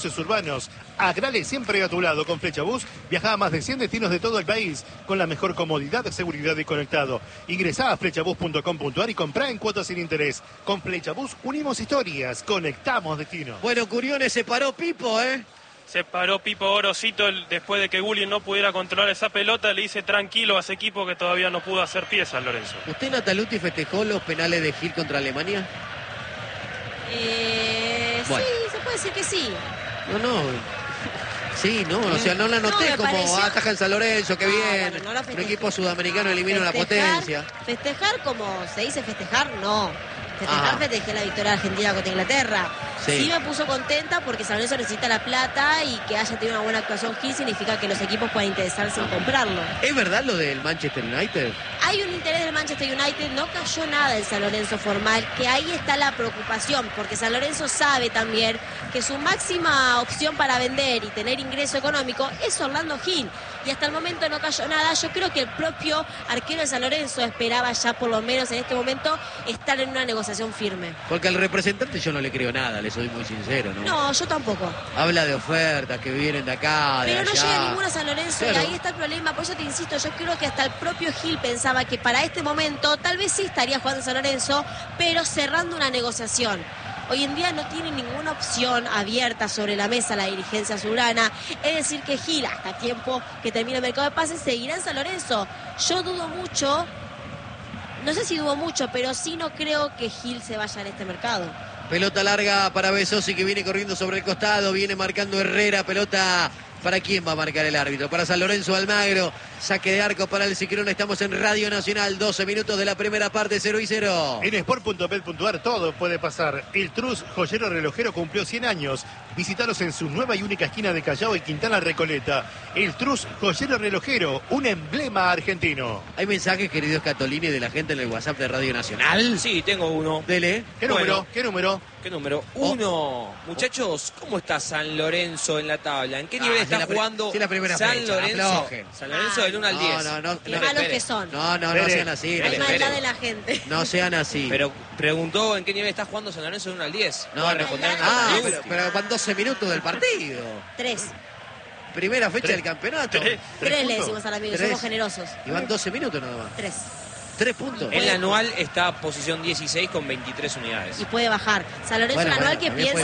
urbanos. Agrale siempre a tu lado. Con Flechabús viaja a más de 100 destinos de todo el país con la mejor comodidad, seguridad y conectado. Ingresá a flechabús.com.ar y comprá en cuotas sin interés. Con Flechabús unimos historias, conectamos destinos. Bueno, Curiones se paró Pipo, ¿eh? Se paró Pipo Gorosito después de que Gulli no pudiera controlar esa pelota. Le dice tranquilo a ese equipo que todavía no pudo hacer pie San Lorenzo. ¿Usted, Nataluti, festejó los penales de Gil contra Alemania? Bueno. Sí, se puede decir que sí. No. Sí, no, o sea, no la noté como pareció... ataja en San Lorenzo, qué bien. Bueno, un equipo sudamericano elimina una potencia. Festejar como se dice festejar, no. Festejé la victoria argentina contra Inglaterra. Sí me puso contenta porque San Lorenzo necesita la plata y que haya tenido una buena actuación Gil significa que los equipos puedan interesarse en comprarlo. ¿Es verdad lo del Manchester United? Hay un interés del Manchester United, no cayó nada en San Lorenzo formal, que ahí está la preocupación, porque San Lorenzo sabe también que su máxima opción para vender y tener ingreso económico es Orlando Gil. Y hasta el momento no cayó nada. Yo creo que el propio arquero de San Lorenzo esperaba ya por lo menos en este momento estar en una negociación firme. Porque al representante yo no le creo nada, le soy muy sincero, ¿no? No, yo tampoco. Habla de ofertas que vienen de acá, de Pero allá. no llega ninguno a San Lorenzo, claro. Y ahí está el problema. Por eso te insisto, yo creo que hasta el propio Gil pensaba que para este momento tal vez sí estaría jugando en San Lorenzo, pero cerrando una negociación. Hoy en día no tiene ninguna opción abierta sobre la mesa la dirigencia azulgrana. Es decir que Gil, hasta tiempo que termine el mercado de pases, seguirá en San Lorenzo. Yo dudo mucho, no sé si dudo mucho, pero sí no creo que Gil se vaya en este mercado. Pelota larga para Besosi que viene corriendo sobre el costado, viene marcando Herrera, pelota... ¿Para quién va a marcar el árbitro? Para San Lorenzo Almagro. Saque de arco para el Ciclón. Estamos en Radio Nacional. 12 minutos de la primera parte, 0-0. En sport.pet.ar todo puede pasar. El Trus Joyero Relojero cumplió 100 años. Visítalos en su nueva y única esquina de Callao y Quintana Recoleta. El Trus Joyero Relojero, un emblema argentino. ¿Hay mensajes, queridos Catolini, de la gente en el WhatsApp de Radio Nacional? Sí, tengo uno. Dele. ¿Qué número? ¿Qué número? ¿Qué número? Uno. Muchachos, ¿cómo está San Lorenzo en la tabla? ¿En qué nivel está jugando la primera San fecha, Lorenzo? San Lorenzo del 1 al 10. Qué malos que son. No sean así. Hay maldad de la gente. No sean así. Pero preguntó en qué nivel está jugando San Lorenzo del 1 al 10. No. Pero van 12 minutos del partido. 3. Primera fecha del campeonato. 3 le decimos al amigo, somos generosos. Y van 12 minutos nada más. 3 puntos. En la anual está posición 16 con 23 unidades. Y puede bajar. San Lorenzo el anual que piensa...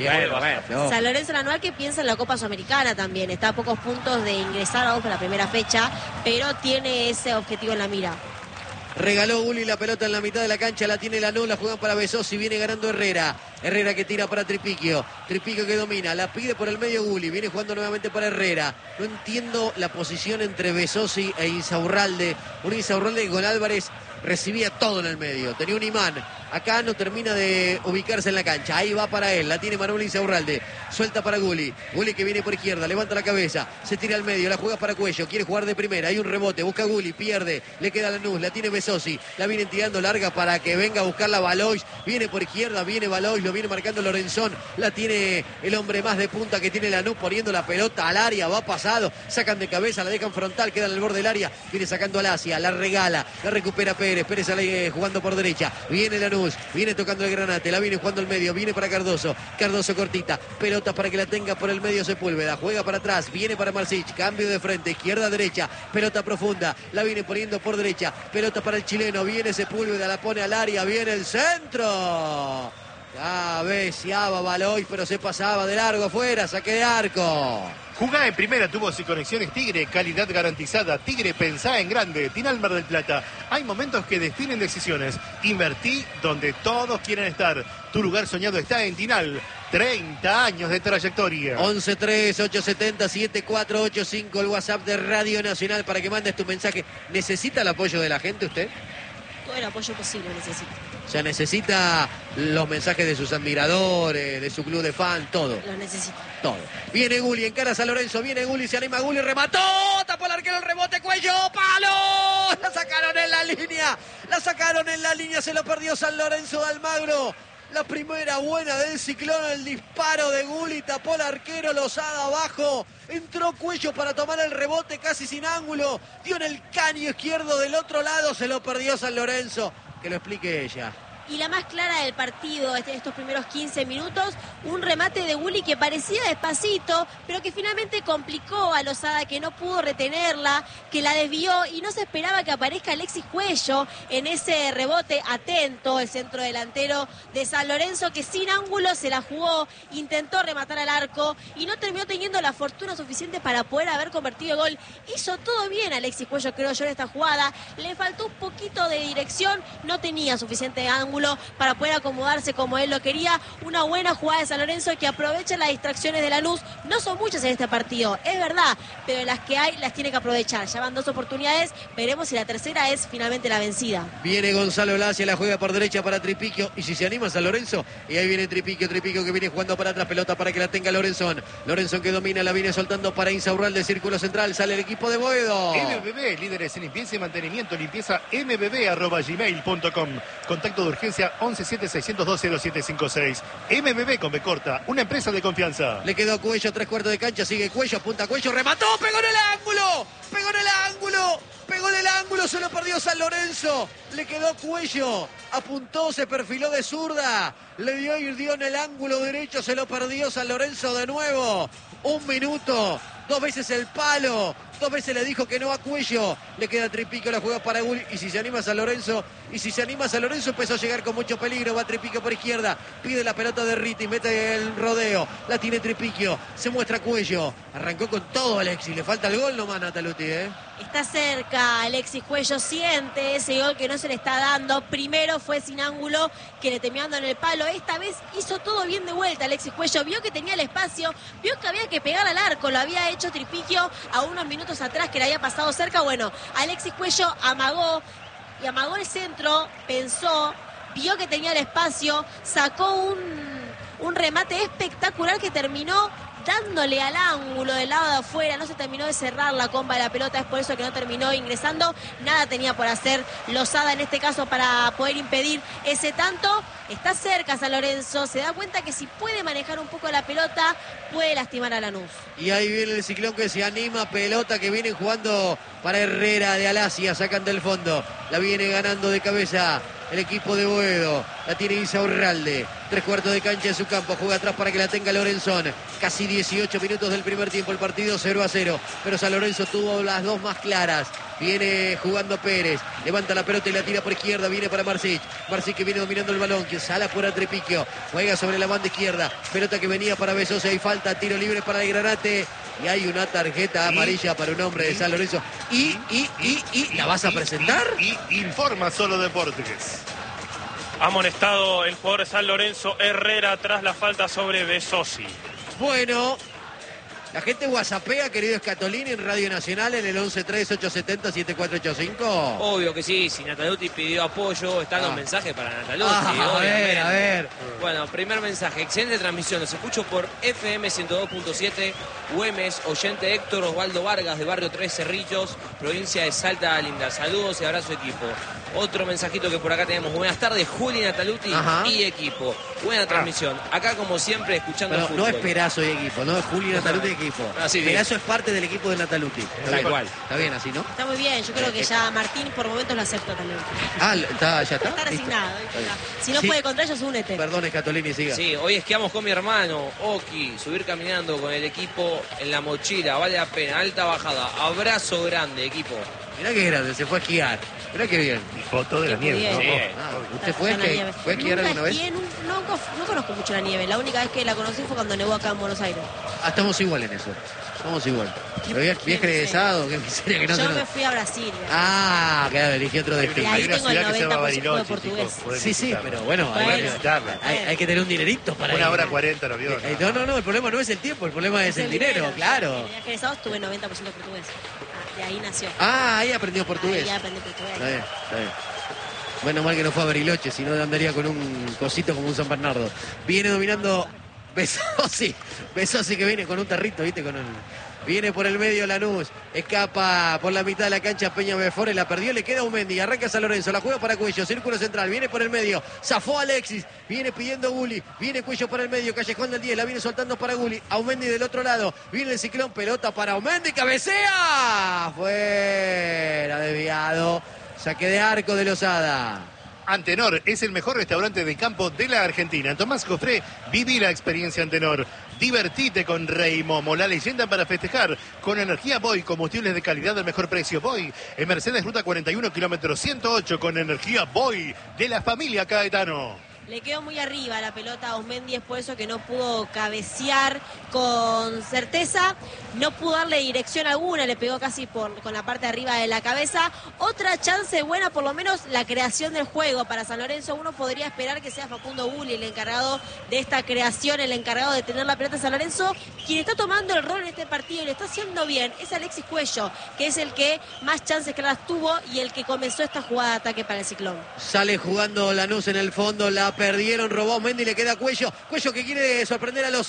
San Lorenzo el anual que piensa en la Copa Sudamericana también. Está a pocos puntos de ingresar a la primera fecha, pero tiene ese objetivo en la mira. Regaló Gulli la pelota en la mitad de la cancha, la tiene Lanús, la juegan para Besosi, viene ganando Herrera. Herrera que tira para Tripiquio. Tripiquio que domina, la pide por el medio Gulli, viene jugando nuevamente para Herrera. No entiendo la posición entre Besosi e Insaurralde. Un Insaurralde que con Álvarez recibía todo en el medio, tenía un imán. Acá no termina de ubicarse en la cancha. Ahí va para él, la tiene Manuel Insaurralde. Suelta para Gulli. Gulli que viene por izquierda, levanta la cabeza, se tira al medio, la juega para Cuello, quiere jugar de primera, hay un rebote, busca Gulli, pierde, le queda Lanús, la tiene Besosi, la vienen tirando larga para que venga a buscarla Valois. Viene por izquierda, viene Valois, lo viene marcando Lorenzón, la tiene el hombre más de punta que tiene Lanús, poniendo la pelota al área, va pasado, sacan de cabeza, la dejan frontal, queda en el borde del área, viene sacando al Asia, la regala, la recupera Pérez, Pérez sale jugando por derecha, viene Lanús, viene tocando el Granate, la viene jugando al medio, viene para Cardoso, Cardoso cortita, pelota para que la tenga por el medio Sepúlveda, juega para atrás, viene para Marcich, cambio de frente, izquierda a derecha, pelota profunda, la viene poniendo por derecha, pelota para el chileno, viene Sepúlveda, la pone al área, viene el centro. Cabeceaba Valois, pero se pasaba de largo afuera, saque de arco. Jugá en primera, tubos y conexiones Tigre, calidad garantizada. Tigre, pensá en grande. Tinal Mar del Plata. Hay momentos que definen decisiones. Invertí donde todos quieren estar. Tu lugar soñado está en Tinal. 30 años de trayectoria. 11-3-870-7485, el WhatsApp de Radio Nacional para que mandes tu mensaje. ¿Necesita el apoyo de la gente usted? Todo el apoyo posible necesita. O sea, necesita los mensajes de sus admiradores, de su club de fan, todo. Lo necesita. Todo. Viene Gulli, encara a San Lorenzo, viene Gulli, se anima Gulli, remató, tapó el arquero, el rebote, Cuello, palo. La sacaron en la línea, se lo perdió San Lorenzo de Almagro. La primera buena del Ciclón, el disparo de Gulli, tapó el arquero, Lozada abajo, entró Cuello para tomar el rebote casi sin ángulo, dio en el caño izquierdo del otro lado, se lo perdió San Lorenzo. Que lo explique ella. y la más clara del partido, estos primeros 15 minutos, un remate de Gulli que parecía despacito, pero que finalmente complicó a Lozada, que no pudo retenerla, que la desvió y no se esperaba que aparezca Alexis Cuello en ese rebote atento, el centro delantero de San Lorenzo, que sin ángulo se la jugó, intentó rematar al arco y no terminó teniendo la fortuna suficiente para poder haber convertido el gol. Hizo todo bien Alexis Cuello, creo yo, en esta jugada, le faltó un poquito de dirección, no tenía suficiente ángulo para poder acomodarse como él lo quería. Una buena jugada de San Lorenzo que aprovecha las distracciones de Lanús. No son muchas en este partido, es verdad, pero las que hay las tiene que aprovechar. Ya van 2 oportunidades, veremos si la tercera es finalmente la vencida. Viene Gonzalo Lacia, la juega por derecha para Tripiquio, y si se anima San Lorenzo, y ahí viene Tripiquio que viene jugando para atrás, pelota para que la tenga Lorenzón que domina, la viene soltando para Insaurralde, círculo central, sale el equipo de Boedo. MBB, líderes en limpieza y mantenimiento, limpieza mbb@gmail.com. Contacto de urgencia 1176020756. MBB con B corta, una empresa de confianza. Le quedó Cuello, 3/4 de cancha, sigue Cuello, apunta Cuello, remató, pegó en el ángulo, pegó en el ángulo, se lo perdió San Lorenzo, le quedó Cuello, apuntó, se perfiló de zurda, le dio en el ángulo derecho, se lo perdió San Lorenzo de nuevo. 1 minuto, 2 veces el palo, 2 veces le dijo que no a Cuello, le queda Tripiquio, la juega para Gulli, y si se anima San Lorenzo, empezó a llegar con mucho peligro, va Tripiquio por izquierda, pide la pelota de Ritti, mete el rodeo, la tiene Tripiquio, se muestra Cuello, arrancó con todo Alexis, le falta el gol nomás Nataluti, Está cerca Alexis Cuello, siente ese gol que no se le está dando. Primero fue sin ángulo, que le terminó dando en el palo. Esta vez hizo todo bien de vuelta Alexis Cuello. Vio que tenía el espacio, vio que había que pegar al arco. Lo había hecho Tripiquio a unos minutos atrás, que le había pasado cerca. Bueno, Alexis Cuello amagó el centro, pensó, vio que tenía el espacio, sacó un remate espectacular que terminó dándole al ángulo del lado de afuera, no se terminó de cerrar la comba de la pelota, es por eso que no terminó ingresando. Nada tenía por hacer Lozada en este caso para poder impedir ese tanto. Está cerca San Lorenzo, se da cuenta que si puede manejar un poco la pelota, puede lastimar a Lanús. Y ahí viene el Ciclón que se anima, pelota que viene jugando para Herrera de Alasia, sacan del fondo, la viene ganando de cabeza el equipo de Boedo, la tiene Insaurralde, 3/4 de cancha en su campo, juega atrás para que la tenga Lorenzón, casi 18 minutos del primer tiempo, el partido 0-0, pero San Lorenzo tuvo las 2 más claras, viene jugando Pérez, levanta la pelota y la tira por izquierda, viene para Marsic que viene dominando el balón, que sale por Tripiquio, juega sobre la banda izquierda, pelota que venía para Besosa, hay falta, tiro libre para el Granate, y hay una tarjeta amarilla para un hombre de San Lorenzo, y ¿la vas a presentar? Y informa Solo Deportes. Ha amonestado el jugador de San Lorenzo, Herrera, tras la falta sobre Besosi. Bueno, la gente whatsappea, querido Escatolini, en Radio Nacional en el 113870-7485. Obvio que sí, si Nataluti pidió apoyo, están los mensajes para Nataluti. A ver. Bueno, primer mensaje, excelente transmisión, los escucho por FM 102.7, Güemes, oyente Héctor Osvaldo Vargas de Barrio 3 Cerrillos, provincia de Salta Linda. Saludos y abrazo equipo. Otro mensajito que por acá tenemos, buenas tardes Juli, Nataluti y equipo. Buena transmisión, acá como siempre escuchando el fútbol. No es Perazo y equipo, no es Juli, Nataluti y equipo. Perazo es parte del equipo de Nataluti. Tal cual. Está bien así, ¿no? Está muy bien, yo creo que ya Martín por momentos lo acepta también. Ya está. Está resignado. Si no puede contra ellos, únete. Perdón, Escatolini, siga. Sí, hoy esquiamos con mi hermano, Oki, subir caminando con el equipo en la mochila, vale la pena, alta bajada, abrazo grande, equipo. Mirá qué grande, se fue a esquiar. Mirá qué bien. Y foto de la nieve, ¿no? Sí. ¿Usted fue a esquiar alguna vez? No conozco mucho la nieve. La única vez que la conocí fue cuando nevó acá en Buenos Aires. Estamos igual en eso. Estamos igual. Pero viaje egresado, qué miseria que no Yo me fui a Brasil. Claro, elegí otro destino. Hay una tengo el ciudad que se llama 90% de Bariloche, portugués. chicos. Pueden Sí, visitarla. pero bueno, Pueden visitarla. hay que tener un dinerito para ir. 1 hora 40 no vio. No, el problema no es el tiempo, el problema es el dinero, claro. En el viaje egresado tuve 90% de portugués. De ahí nació. Ahí aprendió portugués. Ahí aprendí portugués. Está bien. Bueno, mal que no fue a Bariloche, si no andaría con un cosito como un San Bernardo. Viene dominando Besosi que viene con un tarrito, ¿viste? Viene por el medio Lanús, escapa por la mitad de la cancha Peña Before, la perdió, le queda Aumendi, arranca San Lorenzo, la juega para Cuello, círculo central, viene por el medio, zafó Alexis, viene pidiendo Gulli, viene Cuello para el medio, Callejón del 10, la viene soltando para Gulli, Aumendi del otro lado, viene el Ciclón, pelota para Aumendi, cabecea, fuera, desviado, saque de arco de Lozada. Antenor es el mejor restaurante de campo de la Argentina. Tomás Cofré, viví la experiencia Antenor. Divertite con Rey Momo, la leyenda para festejar. Con energía Boy, combustibles de calidad al mejor precio. Boy, en Mercedes Ruta 41, kilómetro 108, con energía Boy de la familia Caetano. Le quedó muy arriba la pelota a Osmendi, es por eso que no pudo cabecear con certeza, no pudo darle dirección alguna, le pegó casi con la parte de arriba de la cabeza. Otra chance buena, por lo menos la creación del juego para San Lorenzo. Uno podría esperar que sea Facundo Gulli el encargado de esta creación, el encargado de tener la pelota en San Lorenzo. Quien está tomando el rol en este partido y lo está haciendo bien es Alexis Cuello, que es el que más chances claras tuvo y el que comenzó esta jugada de ataque para el Ciclón. Sale jugando Lanús en el fondo, la perdieron, robó Osmendi, le queda Cuello que quiere sorprender a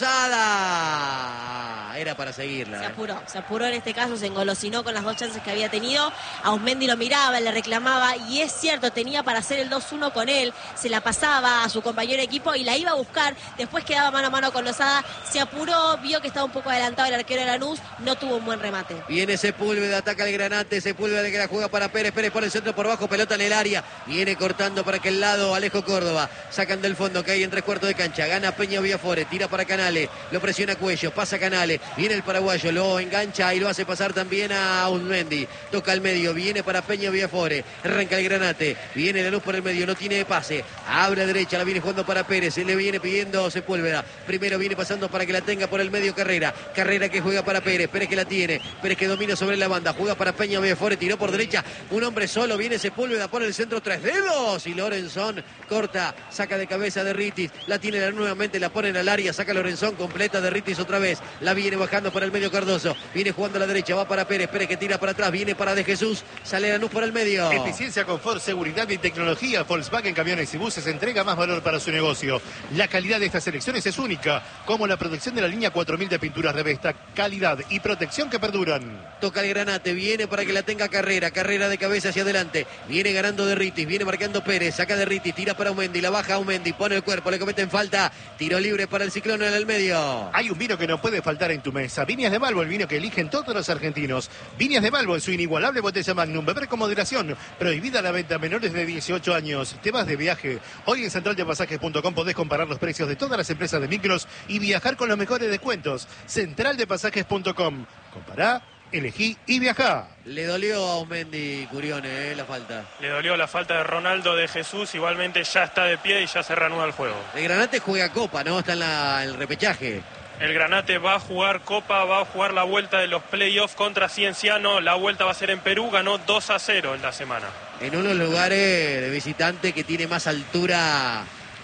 Lozada. Era para seguirla. Se apuró en este caso, se engolosinó con las dos chances que había tenido. A Osmendi lo miraba, le reclamaba, y es cierto, tenía para hacer el 2-1 con él, se la pasaba a su compañero de equipo y la iba a buscar, después quedaba mano a mano con Lozada, se apuró, vio que estaba un poco adelantado el arquero de Lanús, no tuvo un buen remate. Viene Sepúlveda, ataca el Granate, Sepúlveda que la juega para Pérez, Pérez por el centro por bajo, pelota en el área, viene cortando para aquel lado Alejo Córdoba, sacan del fondo que hay en 3/4 de cancha, gana Peña Villafore, tira para Canales, lo presiona Cuello, pasa Canales, viene el paraguayo, lo engancha y lo hace pasar también a Osmendi, toca al medio, viene para Peña Villafore, arranca el Granate, viene Lanús por el medio, no tiene pase, abre a derecha, la viene jugando para Pérez, se le viene pidiendo Sepúlveda, primero viene pasando para que la tenga por el medio Carrera que juega para Pérez, Pérez que la tiene, Pérez que domina sobre la banda, juega para Peña Villafore, tiró por derecha, un hombre solo, viene Sepúlveda por el centro, 3 dedos y Lorenzón corta, saca de cabeza de Rittis, la tiene nuevamente, la ponen al área, saca Lorenzón, completa de Rittis otra vez, la viene bajando por el medio Cardoso, viene jugando a la derecha, va para Pérez, Pérez que tira para atrás, viene para De Jesús, sale Lanús por el medio. Eficiencia, confort, seguridad y tecnología. Volkswagen Camiones y Buses entrega más valor para su negocio. La calidad de estas selecciones es única, como la protección de la línea 4000 de pinturas Revesta, calidad y protección que perduran. Toca el Granate, viene para que la tenga Carrera de cabeza hacia adelante, viene ganando de Rittis, viene marcando Pérez, saca de Rittis, tira para Osmendi, la baja Osmendi, pone el cuerpo, le cometen falta, tiro libre para el Ciclón en el medio. Hay un vino que no puede faltar en tu mesa. Viñas de Balbo, el vino que eligen todos los argentinos. Viñas de Balbo en su inigualable botella Magnum. Beber con moderación. Prohibida la venta a menores de 18 años. Te vas de viaje. Hoy en centraldepasajes.com podés comparar los precios de todas las empresas de micros y viajar con los mejores descuentos. Centraldepasajes.com. Compará, elegí y viajá. Le dolió a Osmendi, Curione, la falta. Le dolió la falta de Ronaldo de Jesús, igualmente ya está de pie y ya se reanuda el juego. El Granate juega Copa, ¿no? Está en el repechaje. El Granate va a jugar Copa, va a jugar la vuelta de los playoffs contra Cienciano. La vuelta va a ser en Perú, ganó 2-0 en la semana. En unos lugares de visitante que tiene más altura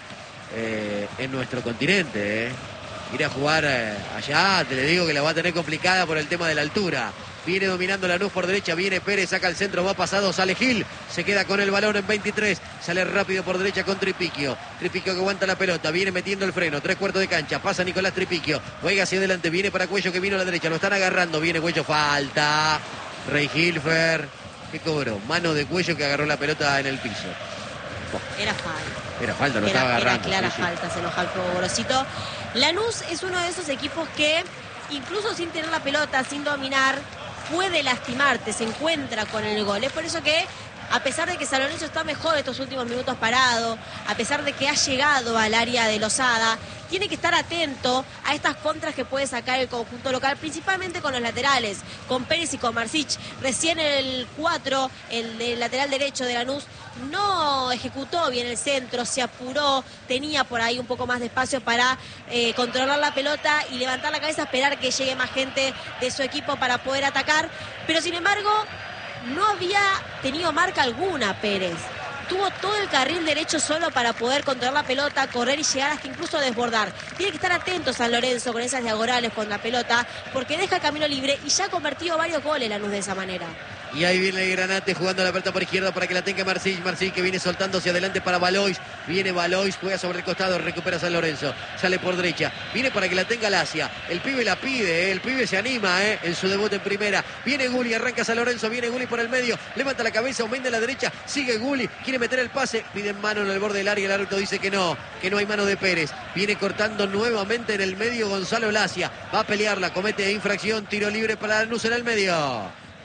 en nuestro continente. Ir a jugar allá, te le digo que la va a tener complicada por el tema de la altura. Viene dominando Lanús por derecha, viene Pérez, saca el centro, va pasado, sale Gil, se queda con el balón en 23, sale rápido por derecha con Tripiquio que aguanta la pelota, viene metiendo el freno, 3/4 de cancha, pasa Nicolás Tripiquio, juega hacia adelante, viene para Cuello que vino a la derecha, lo están agarrando, viene Cuello, falta, Rey Hilfer, ¿qué cobró? Mano de Cuello que agarró la pelota en el piso. Era falta, lo estaba agarrando. Era clara falta, se enoja el Gorosito. Lanús es uno de esos equipos que, incluso sin tener la pelota, sin dominar, puede lastimarte, se encuentra con el gol. Es por eso que, a pesar de que San Lorenzo está mejor estos últimos minutos parado, a pesar de que ha llegado al área de Lozada, tiene que estar atento a estas contras que puede sacar el conjunto local, principalmente con los laterales, con Pérez y con Marcich. Recién el 4, el del lateral derecho de Lanús, no ejecutó bien el centro, se apuró, tenía por ahí un poco más de espacio para controlar la pelota y levantar la cabeza, esperar que llegue más gente de su equipo para poder atacar, pero sin embargo no había tenido marca alguna Pérez. Tuvo todo el carril derecho solo para poder controlar la pelota, correr y llegar hasta incluso desbordar. Tiene que estar atento San Lorenzo con esas diagonales con la pelota, porque deja el camino libre y ya ha convertido varios goles Lanús de esa manera. Y ahí viene el Granate jugando la pelota por izquierda para que la tenga Marcich que viene soltando hacia adelante para Valois. Viene Valois, juega sobre el costado, recupera San Lorenzo. Sale por derecha, viene para que la tenga Lacia. El pibe la pide, el pibe se anima en su debut en primera. Viene Gulli, arranca San Lorenzo, viene Gulli por el medio. Levanta la cabeza, aumenta a la derecha, sigue Gulli, quiere meter el pase. Piden mano en el borde del área, el árbitro dice que no hay mano de Pérez. Viene cortando nuevamente en el medio Gonzalo Lacia. Va a pelearla, comete infracción, tiro libre para Lanús en el medio.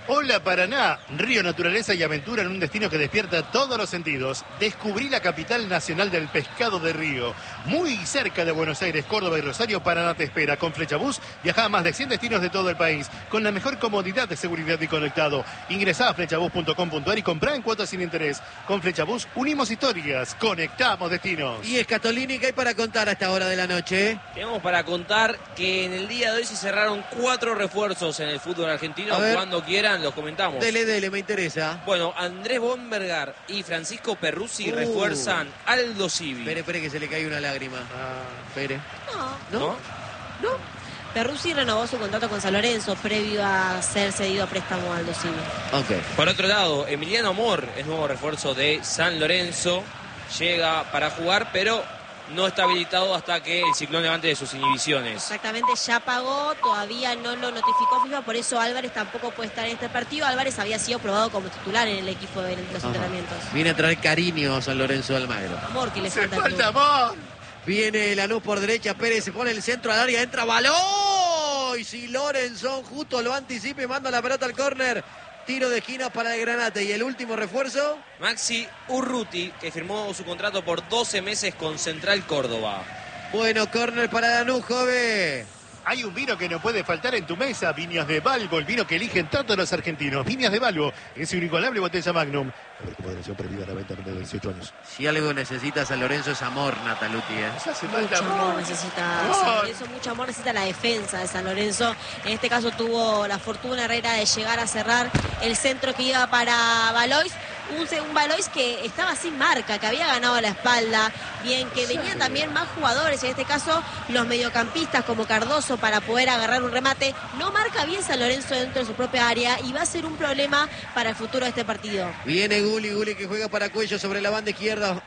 Hola Paraná, río, naturaleza y aventura en un destino que despierta todos los sentidos. Descubrí la capital nacional del pescado de río. Muy cerca de Buenos Aires, Córdoba y Rosario, Paraná te espera. Con Flechabús viaja a más de 100 destinos de todo el país, con la mejor comodidad de seguridad y conectado. Ingresá a flechabús.com.ar y comprá en cuotas sin interés. Con Flechabús unimos historias, conectamos destinos. Y Escatolini, ¿qué hay para contar a esta hora de la noche? Tenemos para contar que en el día de hoy se cerraron 4 refuerzos en el fútbol argentino. Cuando quieran los comentamos. Dele, me interesa. Bueno, Andrés Bombergar y Francisco Perruzzi refuerzan Aldo Civi. Espere que se le cae una lágrima. Espere. ¿No? Perruzzi renovó su contrato con San Lorenzo previo a ser cedido a préstamo a Aldo Civi. Ok. Por otro lado, Emiliano Amor es nuevo refuerzo de San Lorenzo. Llega para jugar, pero no está habilitado hasta que el Ciclón levante de sus inhibiciones. Exactamente, ya pagó, todavía no lo notificó FIFA, por eso Álvarez tampoco puede estar en este partido. Álvarez había sido probado como titular en el equipo de los entrenamientos. Viene a traer cariño a San Lorenzo de Almagro. Amor que le ¡Se falta. falta amor! Viene Lanús por derecha, Pérez se pone el centro al área, entra Balois y Lorenzo justo lo anticipa y manda la pelota al córner. Tiro de esquina para el Granate. ¿Y el último refuerzo? Maxi Urruti, que firmó su contrato por 12 meses con Central Córdoba. Bueno, córner para Lanús, joven. Hay un vino que no puede faltar en tu mesa, Viñas de Balbo, el vino que eligen todos los argentinos. Viñas de Balbo, es una inigualable botella Magnum. A ver, moderación prohibida la venta de 18 años. Si algo necesita San Lorenzo es amor, Nataluti. Nos hace falta Mucho amor necesita San Lorenzo, mucho amor necesita la defensa de San Lorenzo. En este caso tuvo la fortuna Herrera de llegar a cerrar el centro que iba para Balois. Un Balois que estaba sin marca, que había ganado la espalda, bien, que venían también más jugadores, en este caso los mediocampistas como Cardoso para poder agarrar un remate. No marca bien San Lorenzo dentro de su propia área y va a ser un problema para el futuro de este partido. Viene Gulli que juega para Cuello sobre la banda izquierda.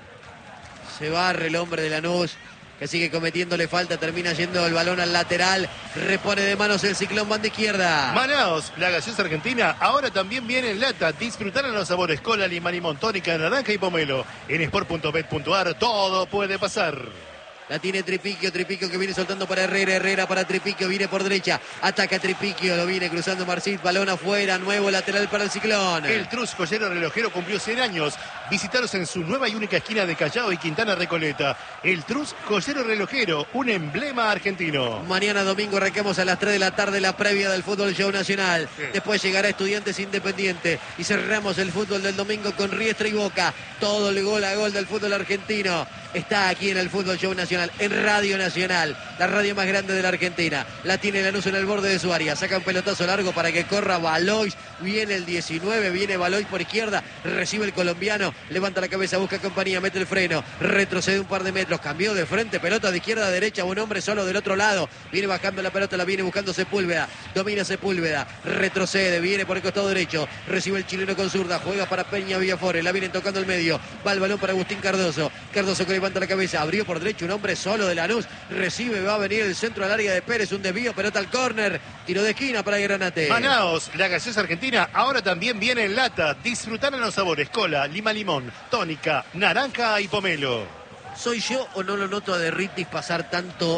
Se barre el hombre de Lanús, que sigue cometiéndole falta, termina yendo el balón al lateral, repone de manos el Ciclón, banda izquierda. Manaos, la gaseosa argentina, ahora también viene en lata. Disfrutar en los sabores cola, limón, limón, tónica, naranja y pomelo. En sport.bet.ar todo puede pasar. La tiene Tripiquio que viene soltando para Herrera para Tripiquio, viene por derecha, ataca Tripiquio, lo viene cruzando Marcit, balón afuera, nuevo lateral para el Ciclón. El Truz Joyero Relojero cumplió 100 años. Visitaros en su nueva y única esquina de Callao y Quintana Recoleta. El Truz Joyero Relojero, un emblema argentino. Mañana domingo arrancamos a las 3 de la tarde la previa del Fútbol Show Nacional. Sí. Después llegará Estudiantes Independiente y cerramos el fútbol del domingo con Riestra y Boca. Todo el gol a gol del fútbol argentino está aquí en el Fútbol Show Nacional, en Radio Nacional, la radio más grande de la Argentina. La tiene Lanús en el borde de su área, saca un pelotazo largo para que corra Balois, viene el 19, viene Balois por izquierda, recibe el colombiano, levanta la cabeza, busca compañía, mete el freno, retrocede un par de metros, cambió de frente, pelota de izquierda a derecha, un hombre solo del otro lado, viene bajando la pelota, la viene buscando Sepúlveda, domina Sepúlveda, retrocede, viene por el costado derecho, recibe el chileno con zurda, juega para Peña Villafores, la vienen tocando el medio, va el balón para Agustín Cardoso que levanta la cabeza, abrió por derecho un hombre solo de Lanús, recibe, va a venir el centro al área de Pérez, un desvío, pelota al córner, tiro de esquina para el Granate. Manaos, la gaseosa argentina, ahora también viene en lata. Disfrutar en los sabores cola, lima, limón, tónica, naranja y pomelo. ¿Soy yo o no lo noto a Derritis pasar tanto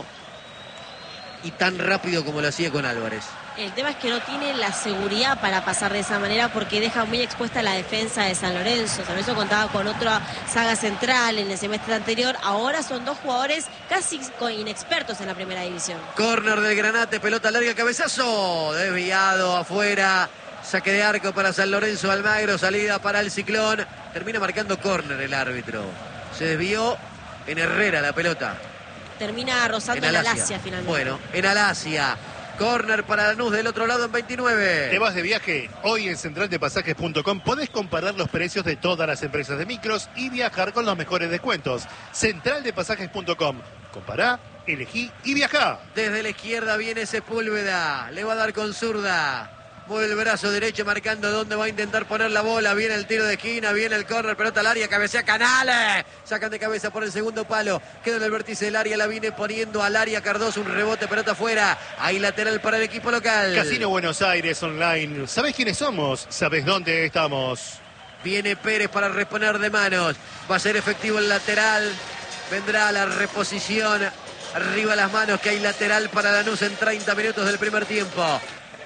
y tan rápido como lo hacía con Álvarez? El tema es que no tiene la seguridad para pasar de esa manera porque deja muy expuesta la defensa de San Lorenzo. San Lorenzo contaba con otra saga central en el semestre anterior. Ahora son dos jugadores casi inexpertos en la primera división. Córner del Granate, pelota larga, cabezazo, desviado afuera. Saque de arco para San Lorenzo Almagro, salida para el Ciclón. Termina marcando córner el árbitro. Se desvió en Herrera la pelota. Termina rozando en Alasia finalmente. Bueno, en Alasia. Córner para Lanús del otro lado en 29. ¿Te vas de viaje? Hoy en centraldepasajes.com podés comparar los precios de todas las empresas de micros y viajar con los mejores descuentos. Centraldepasajes.com. Compará, elegí y viajá. Desde la izquierda viene Sepúlveda. Le va a dar con zurda. Mueve el brazo derecho marcando dónde va a intentar poner la bola. Viene el tiro de esquina, viene el córner, pelota al área, cabecea Canales. Sacan de cabeza por el segundo palo. Queda en el vértice del área, la viene poniendo al área Cardoso. Un rebote, pelota afuera. Ahí lateral para el equipo local. Casino Buenos Aires Online. ¿Sabés quiénes somos? ¿Sabés dónde estamos? Viene Pérez para reponer de manos. Va a ser efectivo el lateral. Vendrá la reposición. Arriba las manos que hay lateral para Lanús en 30 minutos del primer tiempo.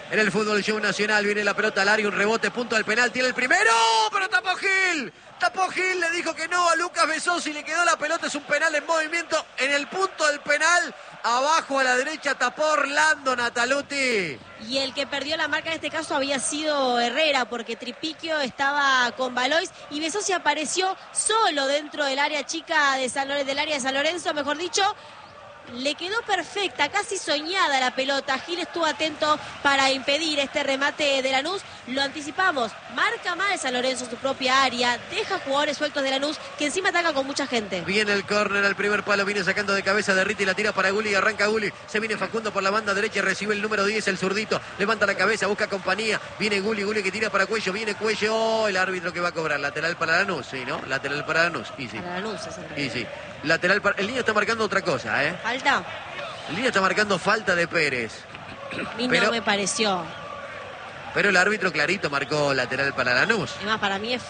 en el fútbol show nacional. Viene la pelota al área, un rebote, punto al penal, tiene el primero, pero tapó Gil. Tapó Gil, le dijo que no a Lucas Besosi, le quedó la pelota, es un penal en movimiento en el punto del penal. Abajo a la derecha tapó Orlando Nataluti. Y el que perdió la marca en este caso había sido Herrera, porque Tripiquio estaba con Valois y Besosi apareció solo dentro del área chica de del área de San Lorenzo, mejor dicho. Le quedó perfecta, casi soñada la pelota. Gil estuvo atento para impedir este remate de Lanús. Lo anticipamos, marca mal San Lorenzo su propia área, deja jugadores sueltos de Lanús, que encima ataca con mucha gente. Viene el córner al primer palo, viene sacando de cabeza de Riti, la tira para Gulli, arranca Gulli, se viene Facundo por la banda derecha, recibe el número 10, el zurdito, levanta la cabeza, busca compañía, viene Gulli que tira para Cuello, viene Cuello, el árbitro que va a cobrar, lateral para Lanús, sí, ¿no? Lateral para Lanús, y sí. Para Lanús, y sí. Lateral para... El niño está marcando otra cosa, ¿eh? Falta. El niño está marcando falta de Pérez. A mí no me pareció. Pero el árbitro clarito marcó lateral para Lanús. Además,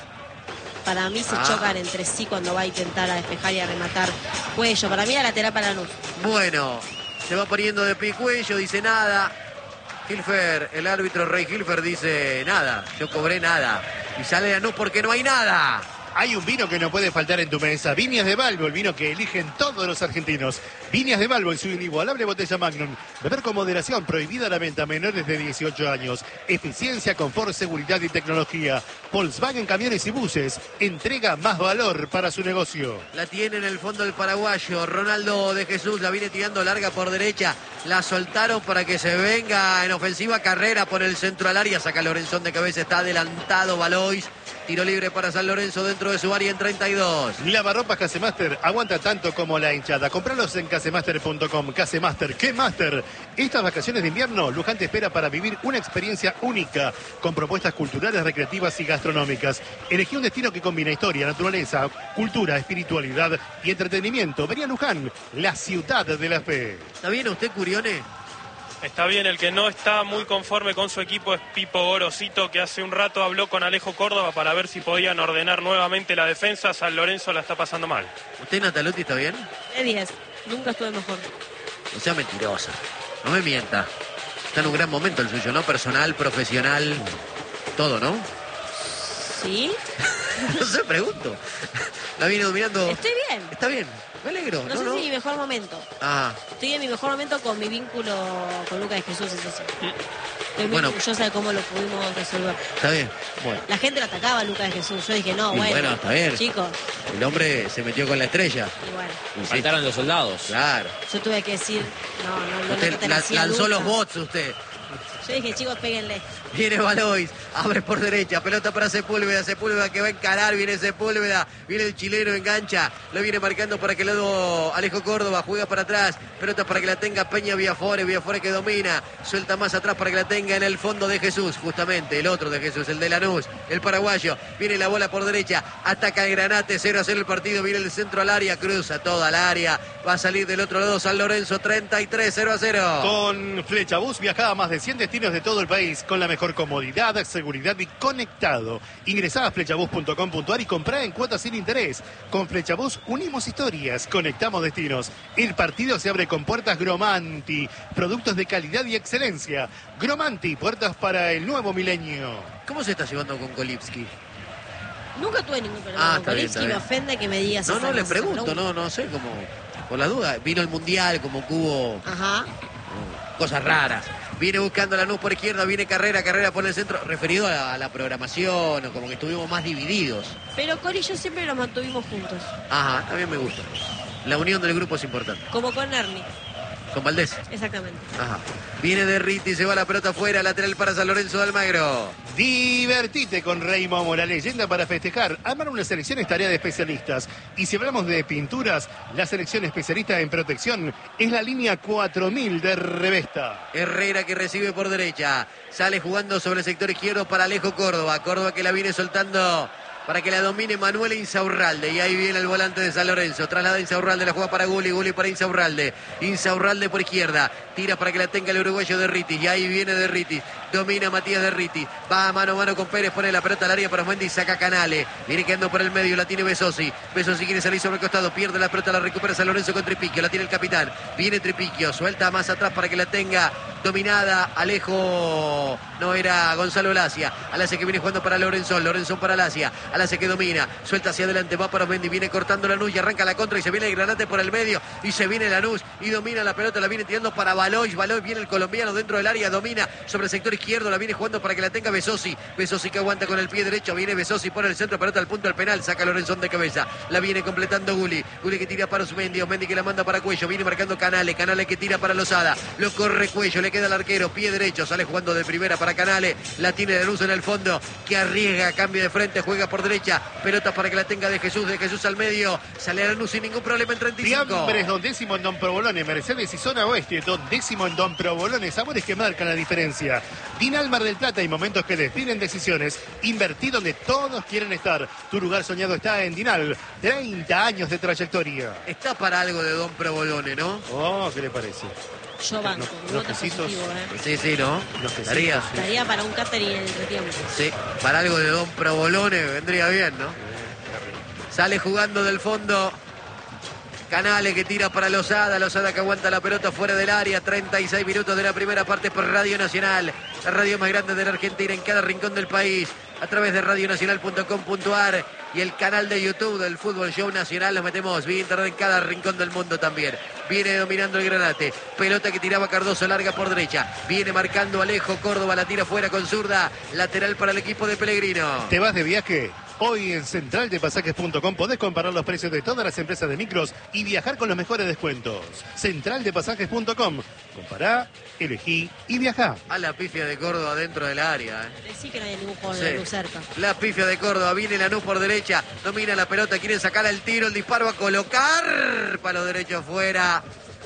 para mí se chocan entre sí cuando va a intentar a despejar y a rematar Cuello. Para mí era lateral para Lanús. Bueno, se va poniendo de pie Cuello, dice nada. Hilfer, el árbitro Rey Hilfer dice nada, yo cobré nada. Y sale Lanús porque no hay nada. Hay un vino que no puede faltar en tu mesa. Viñas de Balbo, el vino que eligen todos los argentinos. Viñas de Balbo en su inigualable botella Magnum. Beber con moderación, prohibida la venta a menores de 18 años. Eficiencia, confort, seguridad y tecnología. Volkswagen Camiones y Buses. Entrega más valor para su negocio. La tiene en el fondo el paraguayo. Ronaldo de Jesús la viene tirando larga por derecha. La soltaron para que se venga en ofensiva. Carrera por el centro al área. Saca Lorenzón de cabeza. Está adelantado Valois. Tiro libre para San Lorenzo dentro de su área en 32. Lavarropas Casemaster aguanta tanto como la hinchada. Compralos en casemaster.com. Casemaster, ¿qué Master? Estas vacaciones de invierno, Luján te espera para vivir una experiencia única con propuestas culturales, recreativas y gastronómicas. Elegí un destino que combina historia, naturaleza, cultura, espiritualidad y entretenimiento. Vení a Luján, la ciudad de la fe. ¿Está bien usted, Curione? Está bien, el que no está muy conforme con su equipo es Pipo Gorosito, que hace un rato habló con Alejo Córdoba para ver si podían ordenar nuevamente la defensa. San Lorenzo la está pasando mal. ¿Usted, Nataluti, está bien? De 10, nunca estuve mejor. No sea mentirosa, no me mienta. Está en un gran momento el suyo, ¿no? Personal, profesional, todo, ¿no? ¿Sí? No sé, pregunto. La viene dominando. Estoy bien. Está bien, me alegro. No sé si es mi mejor momento. Ah. Estoy en mi mejor momento con mi vínculo con Lucas de Jesús, eso sí. Estoy muy Bueno. orgullosa de cómo lo pudimos resolver. Está bien, bueno. La gente lo atacaba a Lucas de Jesús. Yo dije, no, Y bueno, bueno, está bien. chicos. El hombre se metió con la estrella. Y bueno, Y sí, Faltaron los soldados. claro. yo tuve que decir, no Usted pertenecía a lanzó Lucas. los bots, usted. Yo dije, chicos, péguenle. Viene Valois, abre por derecha, pelota para Sepúlveda, Sepúlveda que va a encarar, viene Sepúlveda, viene el chileno, engancha, lo viene marcando para que lado Alejo Córdoba, juega para atrás, pelota para que la tenga Peña Villafore que domina, suelta más atrás para que la tenga en el fondo de Jesús, justamente, el otro de Jesús, el de Lanús, el paraguayo, viene la bola por derecha, ataca el Granate, 0-0 el partido, viene el centro al área, cruza toda el área, va a salir del otro lado San Lorenzo, 33, 0-0. Con Flechabús viajaba a más de 100 destinos de todo el país con la mejor comodidad, seguridad y conectado. Ingresá a flechabús.com.ar y comprá en cuotas sin interés. Con Flechabús unimos historias, conectamos destinos. El partido se abre con puertas Gromanti, productos de calidad y excelencia. Gromanti, puertas para el nuevo milenio. ¿Cómo se está llevando con Kolipski? Nunca tuve ningún problema con está bien, Kolipski, está me bien. ofende que me digas No, esas le cosas, pregunto, pero- no sé, como por la duda. Vino el Mundial, como que hubo Ajá. cosas raras. Viene buscando la Lanús por izquierda, viene carrera por el centro, referido a la programación, o como que estuvimos más divididos. Pero Cori y yo siempre nos mantuvimos juntos, Ajá, también me gusta. La unión del grupo es importante. como con Ernie, Con Valdés. exactamente. Ajá. Viene de Riti, se va la pelota afuera, lateral para San Lorenzo de Almagro. Divertite con Rey Momo, la leyenda para festejar. Armar una selección es tarea de especialistas. Y si hablamos de pinturas, la selección especialista en protección es la línea 4000 de Revesta. Herrera que recibe por derecha. Sale jugando sobre el sector izquierdo para Alejo Córdoba. Córdoba que la viene soltando para que la domine Manuel Insaurralde. Y ahí viene el volante de San Lorenzo. Traslada Insaurralde, la juega para Gulli. Gulli para Insaurralde. Insaurralde por izquierda. Tira para que la tenga el uruguayo de Ritis. Y ahí viene de Ritis. domina Matías Derriti, va mano a mano con Pérez, pone la pelota al área para Osmendi, saca Canale, viene quedando por el medio, la tiene Besosi quiere salir sobre el costado, pierde la pelota, la recupera San Lorenzo con Tripiquio, la tiene el capitán, viene Tripiquio, suelta más atrás para que la tenga dominada Alejo, no era Gonzalo Lacia, Alacia que viene jugando para Lorenzón para Lacia, Alacia que domina, suelta hacia adelante, va para Osmendi, viene cortando Lanús y arranca la contra y se viene el Granate por el medio y se viene Lanús y domina la pelota, la viene tirando para Baloy viene el colombiano dentro del área, domina sobre el sector izquierdo, la viene jugando para que la tenga Besosi que aguanta con el pie derecho, viene Besosi por el centro, pelota al punto del penal, saca Lorenzón de cabeza, la viene completando Gulli que tira para Osmendi que la manda para Cuello, viene marcando Canale que tira para Lozada, lo corre Cuello, le queda al arquero, pie derecho, sale jugando de primera para Canale, la tiene de luz en el fondo, que arriesga, cambia de frente, juega por derecha, pelota para que la tenga de Jesús al medio, sale a la luz sin ningún problema en 35. Fiambres, 2º en Don Provolone, Mercedes y Zona Oeste, 2º en Don Provolone, sabores que marcan la diferencia. Dinal Mar del Plata, hay momentos que definen decisiones, invertí donde todos quieren estar, tu lugar soñado está en Dinal, 30 años de trayectoria. Está para algo de Don Provolone, ¿no? Oh, ¿qué le parece? Yo banco, los quesitos. Sí, ¿no? Estaría para un catering en el entretiempo. Sí, para algo de Don Provolone vendría bien, ¿no? Sale jugando del fondo Canale que tira para Lozada que aguanta la pelota fuera del área, 36 minutos de la primera parte por Radio Nacional, la radio más grande de la Argentina en cada rincón del país, a través de radionacional.com.ar y el canal de YouTube del Fútbol Show Nacional. Los metemos vía internet en cada rincón del mundo también. Viene dominando el Granate, pelota que tiraba Cardoso, larga por derecha, viene marcando Alejo Córdoba, la tira fuera con zurda, lateral para el equipo de Pellegrino. ¿Te vas de viaje? Hoy en centraldepasajes.com podés comparar los precios de todas las empresas de micros y viajar con los mejores descuentos. Centraldepasajes.com. Compará, elegí y viajá. A la pifia de Córdoba dentro del área. Decí que no hay ningún jugador de Lanús cerca. La pifia de Córdoba, viene Lanús por derecha, domina la pelota, quieren sacar el tiro, el disparo a colocar, palo derecho afuera,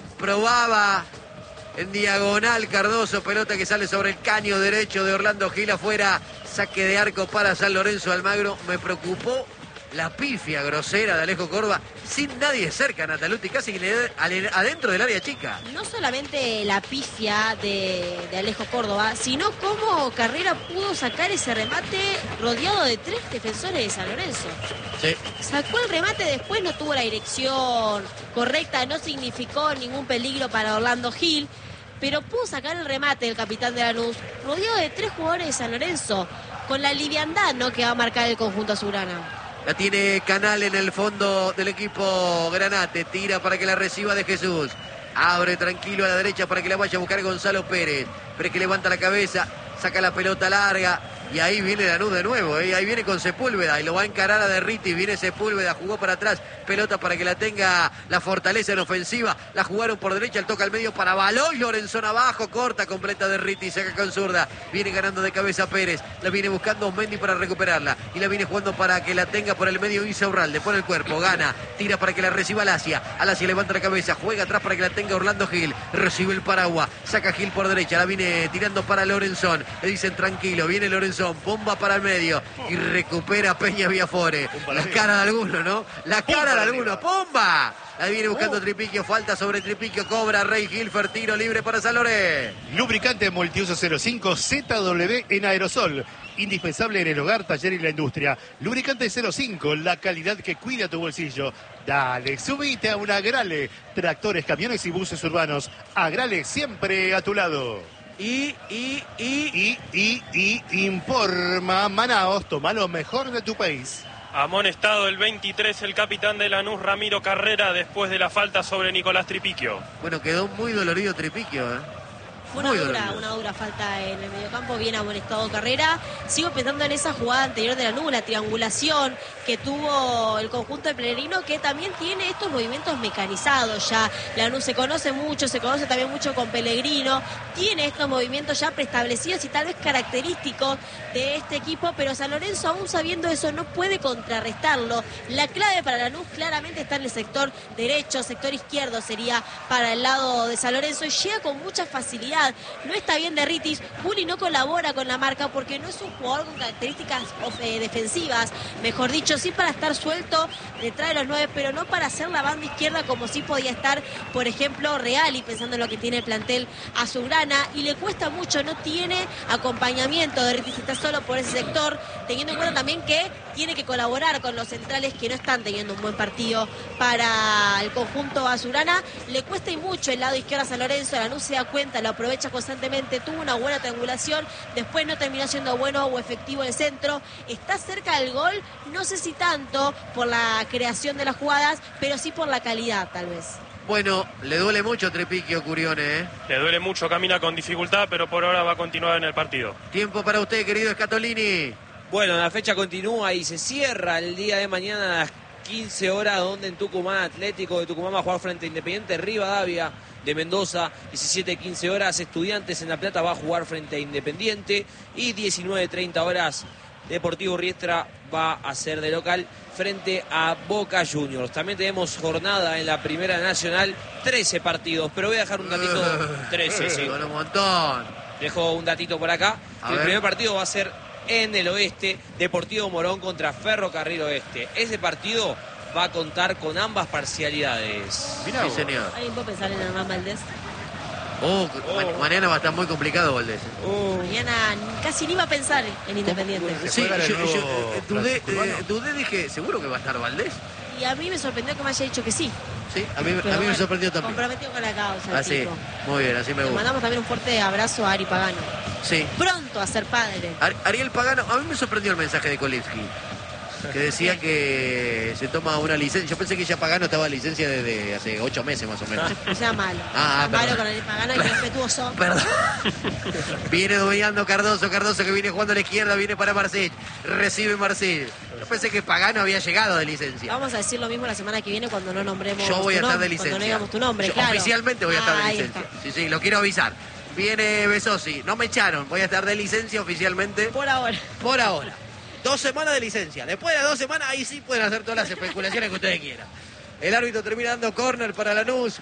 probaba en diagonal Cardoso, pelota que sale sobre el caño derecho de Orlando Gil afuera, saque de arco para San Lorenzo de Almagro. Me preocupó la pifia grosera de Alejo Córdoba, sin nadie cerca, Nataluti, casi adentro del área chica. No solamente la pifia de Alejo Córdoba, sino cómo Carrera pudo sacar ese remate rodeado de 3 defensores de San Lorenzo. Sí. Sacó el remate, después no tuvo la dirección correcta, no significó ningún peligro para Orlando Gil, pero pudo sacar el remate del capitán de Lanús, rodeado de 3 jugadores de San Lorenzo, con la liviandad, ¿no?, que va a marcar el conjunto azulgrana. La tiene Canal en el fondo del equipo Granate, tira para que la reciba de Jesús, abre tranquilo a la derecha para que la vaya a buscar Gonzalo Pérez, que levanta la cabeza, saca la pelota larga. Y ahí viene Lanús de nuevo, ahí viene con Sepúlveda y lo va a encarar a Derriti, viene Sepúlveda, jugó para atrás, pelota para que la tenga la Fortaleza en ofensiva, la jugaron por derecha, el toca al medio para Baloy, Lorenzón abajo, corta, completa Derriti, saca con zurda, viene ganando de cabeza Pérez, la viene buscando Osmendi para recuperarla y la viene jugando para que la tenga por el medio Insaurralde, pone el cuerpo, gana, tira para que la reciba Alacia levanta la cabeza, juega atrás para que la tenga Orlando Gil, recibe el paraguas, saca Gil por derecha, la viene tirando para Lorenzón, le dicen tranquilo, viene Lorenzón, bomba para el medio y recupera Peña Viafore. La cara de alguno, ¿no? La cara de alguno, ¡pomba! La viene buscando Tripiquio, falta sobre Tripiquio, cobra Rey Gilfer, tiro libre para San Lorenzo. Lubricante Multiuso 05 ZW en aerosol. Indispensable en el hogar, taller y la industria. Lubricante 05, la calidad que cuida tu bolsillo. Dale, subite a una Agrale. Tractores, camiones y buses urbanos. Agrale siempre a tu lado. Y informa Manaos, toma lo mejor de tu país. Amonestado el 23 el capitán de Lanús, Ramiro Carrera, después de la falta sobre Nicolás Tripiquio. Bueno, quedó muy dolorido Tripiquio, Una dura falta en el mediocampo, bien amonestado Carrera. Sigo pensando en esa jugada anterior de Lanús, la triangulación que tuvo el conjunto de Pellegrino, que también tiene estos movimientos mecanizados ya. Lanús se conoce mucho, se conoce también mucho con Pellegrino, tiene estos movimientos ya preestablecidos y tal vez característicos de este equipo, pero San Lorenzo, aún sabiendo eso, no puede contrarrestarlo. La clave para Lanús claramente está en el sector derecho, sector izquierdo sería para el lado de San Lorenzo, y llega con mucha facilidad calidad. No está bien Derritis. Gulli no colabora con la marca porque no es un jugador con características defensivas. Mejor dicho, sí para estar suelto detrás de los 9, pero no para hacer la banda izquierda como sí podía estar, por ejemplo, Reali, pensando en lo que tiene el plantel azulgrana. Y le cuesta mucho, no tiene acompañamiento. Derritis está solo por ese sector, teniendo en cuenta también que tiene que colaborar con los centrales que no están teniendo un buen partido para el conjunto azulgrana. Le cuesta y mucho el lado izquierdo a San Lorenzo. Lanús se da cuenta, lo aprovecha constantemente, tuvo una buena triangulación, después no terminó siendo bueno o efectivo el centro. Está cerca del gol, no sé si tanto por la creación de las jugadas, pero sí por la calidad tal vez. Bueno, le duele mucho Tripiquio, Curione, ¿eh? Le duele mucho, camina con dificultad, pero por ahora va a continuar en el partido. Tiempo para usted, querido Scatolini. Bueno, la fecha continúa y se cierra el día de mañana a las 15 horas, donde en Tucumán, Atlético de Tucumán va a jugar frente a Independiente Rivadavia de Mendoza. 17-15 horas, Estudiantes en La Plata va a jugar frente a Independiente. Y 19-30 horas, Deportivo Riestra va a ser de local frente a Boca Juniors. También tenemos jornada en la Primera Nacional, 13 partidos, pero voy a dejar un datito. 13, sí. Con un montón. Dejo un datito por acá. El primer partido va a ser en el oeste, Deportivo Morón contra Ferrocarril Oeste. Ese partido va a contar con ambas parcialidades. Mirá, sí, señor. ¿Alguien puede pensar en Hernán Valdés? Mañana va a estar muy complicado, Valdés. Mañana casi ni va a pensar en Independiente. Sí, yo dudé, dije, ¿seguro que va a estar Valdés? Y a mí me sorprendió que me haya dicho que sí. Sí, a mí me sorprendió también. Comprometido con la causa. Así, muy bien, así me gusta. Le mandamos también un fuerte abrazo a Ari Pagano. Sí. Pronto a ser padre. Ariel Pagano, a mí me sorprendió el mensaje de Kolevsky, que decía que se toma una licencia. Yo pensé que ya Pagano estaba en licencia desde hace 8 meses más o menos. O sea, malo. Malo con Ariel Pagano y respetuoso. Perdón. Viene dominando Cardoso que viene jugando a la izquierda, viene para Marcel. Recibe Marcel. Yo pensé que Pagano había llegado de licencia. Vamos a decir lo mismo la semana que viene cuando no nombremos. Yo voy a estar de licencia. Cuando no digamos tu nombre, Yo claro. Oficialmente voy a estar de Ahí licencia. está. Sí, lo quiero avisar. Viene Besosi. No me echaron. Voy a estar de licencia oficialmente. Por ahora. Por ahora. 2 semanas de licencia. Después de 2 semanas, ahí sí pueden hacer todas las especulaciones que ustedes quieran. El árbitro termina dando córner para Lanús.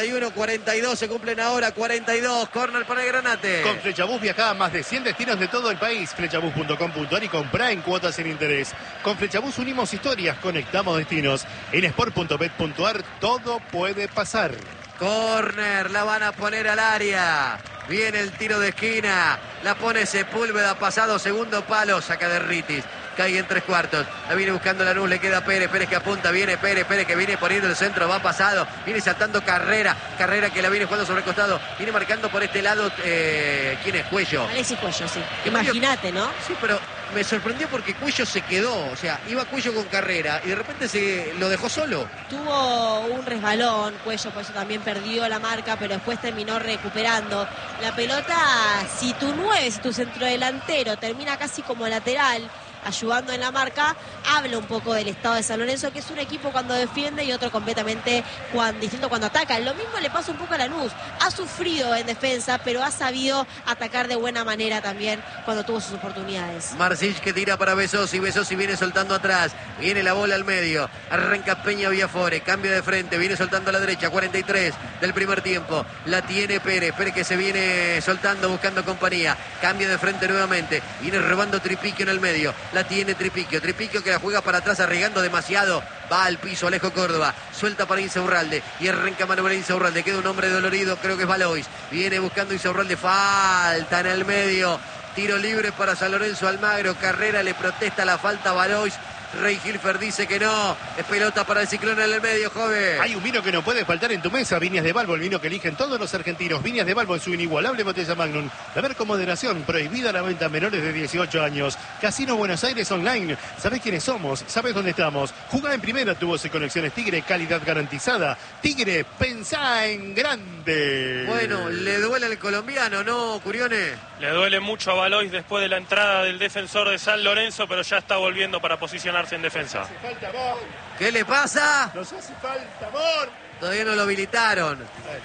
41-42, se cumplen ahora 42. Córner para el Granate. Con Flechabús viaja a más de 100 destinos de todo el país. Flechabús.com.ar y comprá en cuotas sin interés. Con Flechabús unimos historias, conectamos destinos. En sport.bet.ar todo puede pasar. Córner, la van a poner al área. Viene el tiro de esquina. La pone Sepúlveda, pasado segundo palo. Saca de Ritis. Cae en 3/4. La viene buscando Lanús, le queda Pérez. Pérez que apunta, viene Pérez que viene poniendo el centro, va pasado. Viene saltando Carrera que la viene jugando sobre el costado. Viene marcando por este lado. ¿Quién es? Cuello. Alexis Cuello, sí. Imagínate, ¿no? Sí, pero me sorprendió porque Cuello se quedó. O sea, iba Cuello con Carrera y de repente se lo dejó solo. Tuvo un resbalón, Cuello, por eso también perdió la marca, pero después terminó recuperando. La pelota, si tu 9, si tu centrodelantero termina casi como lateral, ayudando en la marca, habla un poco del estado de San Lorenzo, que es un equipo cuando defiende y otro completamente distinto cuando ataca. Lo mismo le pasa un poco a Lanús. Ha sufrido en defensa, pero ha sabido atacar de buena manera también cuando tuvo sus oportunidades. Marcich que tira para Besosi. Besosi viene soltando atrás. Viene la bola al medio. Arranca Peña Villafore. Cambia de frente. Viene soltando a la derecha. 43 del primer tiempo. La tiene Pérez. Pérez que se viene soltando, buscando compañía. Cambia de frente nuevamente. Viene robando Tripiquio en el medio. La tiene Tripiquio. Tripiquio que la juega para atrás arriesgando demasiado. Va al piso Alejo Córdoba. Suelta para Insaurralde. Y arranca Manuel Insaurralde. Queda un hombre dolorido. Creo que es Valois. Viene buscando Insaurralde. Falta en el medio. Tiro libre para San Lorenzo. Almagro. Carrera le protesta la falta a Valois. Rey Hilfer dice que no. Es pelota para el Ciclón en el medio, joven. Hay un vino que no puede faltar en tu mesa. Viñas de Balbo, el vino que eligen todos los argentinos. Viñas de Balbo en su inigualable botella Magnum. Beber con moderación. Prohibida la venta a menores de 18 años. Casino Buenos Aires Online. ¿Sabés quiénes somos? ¿Sabés dónde estamos? Jugá en primera tu voz y conexiones Tigre. Calidad garantizada. Tigre, pensá en grande. Bueno, le duele al colombiano, ¿no, Curione? Le duele mucho a Valois después de la entrada del defensor de San Lorenzo, pero ya está volviendo para posicionarse en defensa. Falta amor. ¿Qué le pasa? Nos hace falta amor. Todavía no lo habilitaron.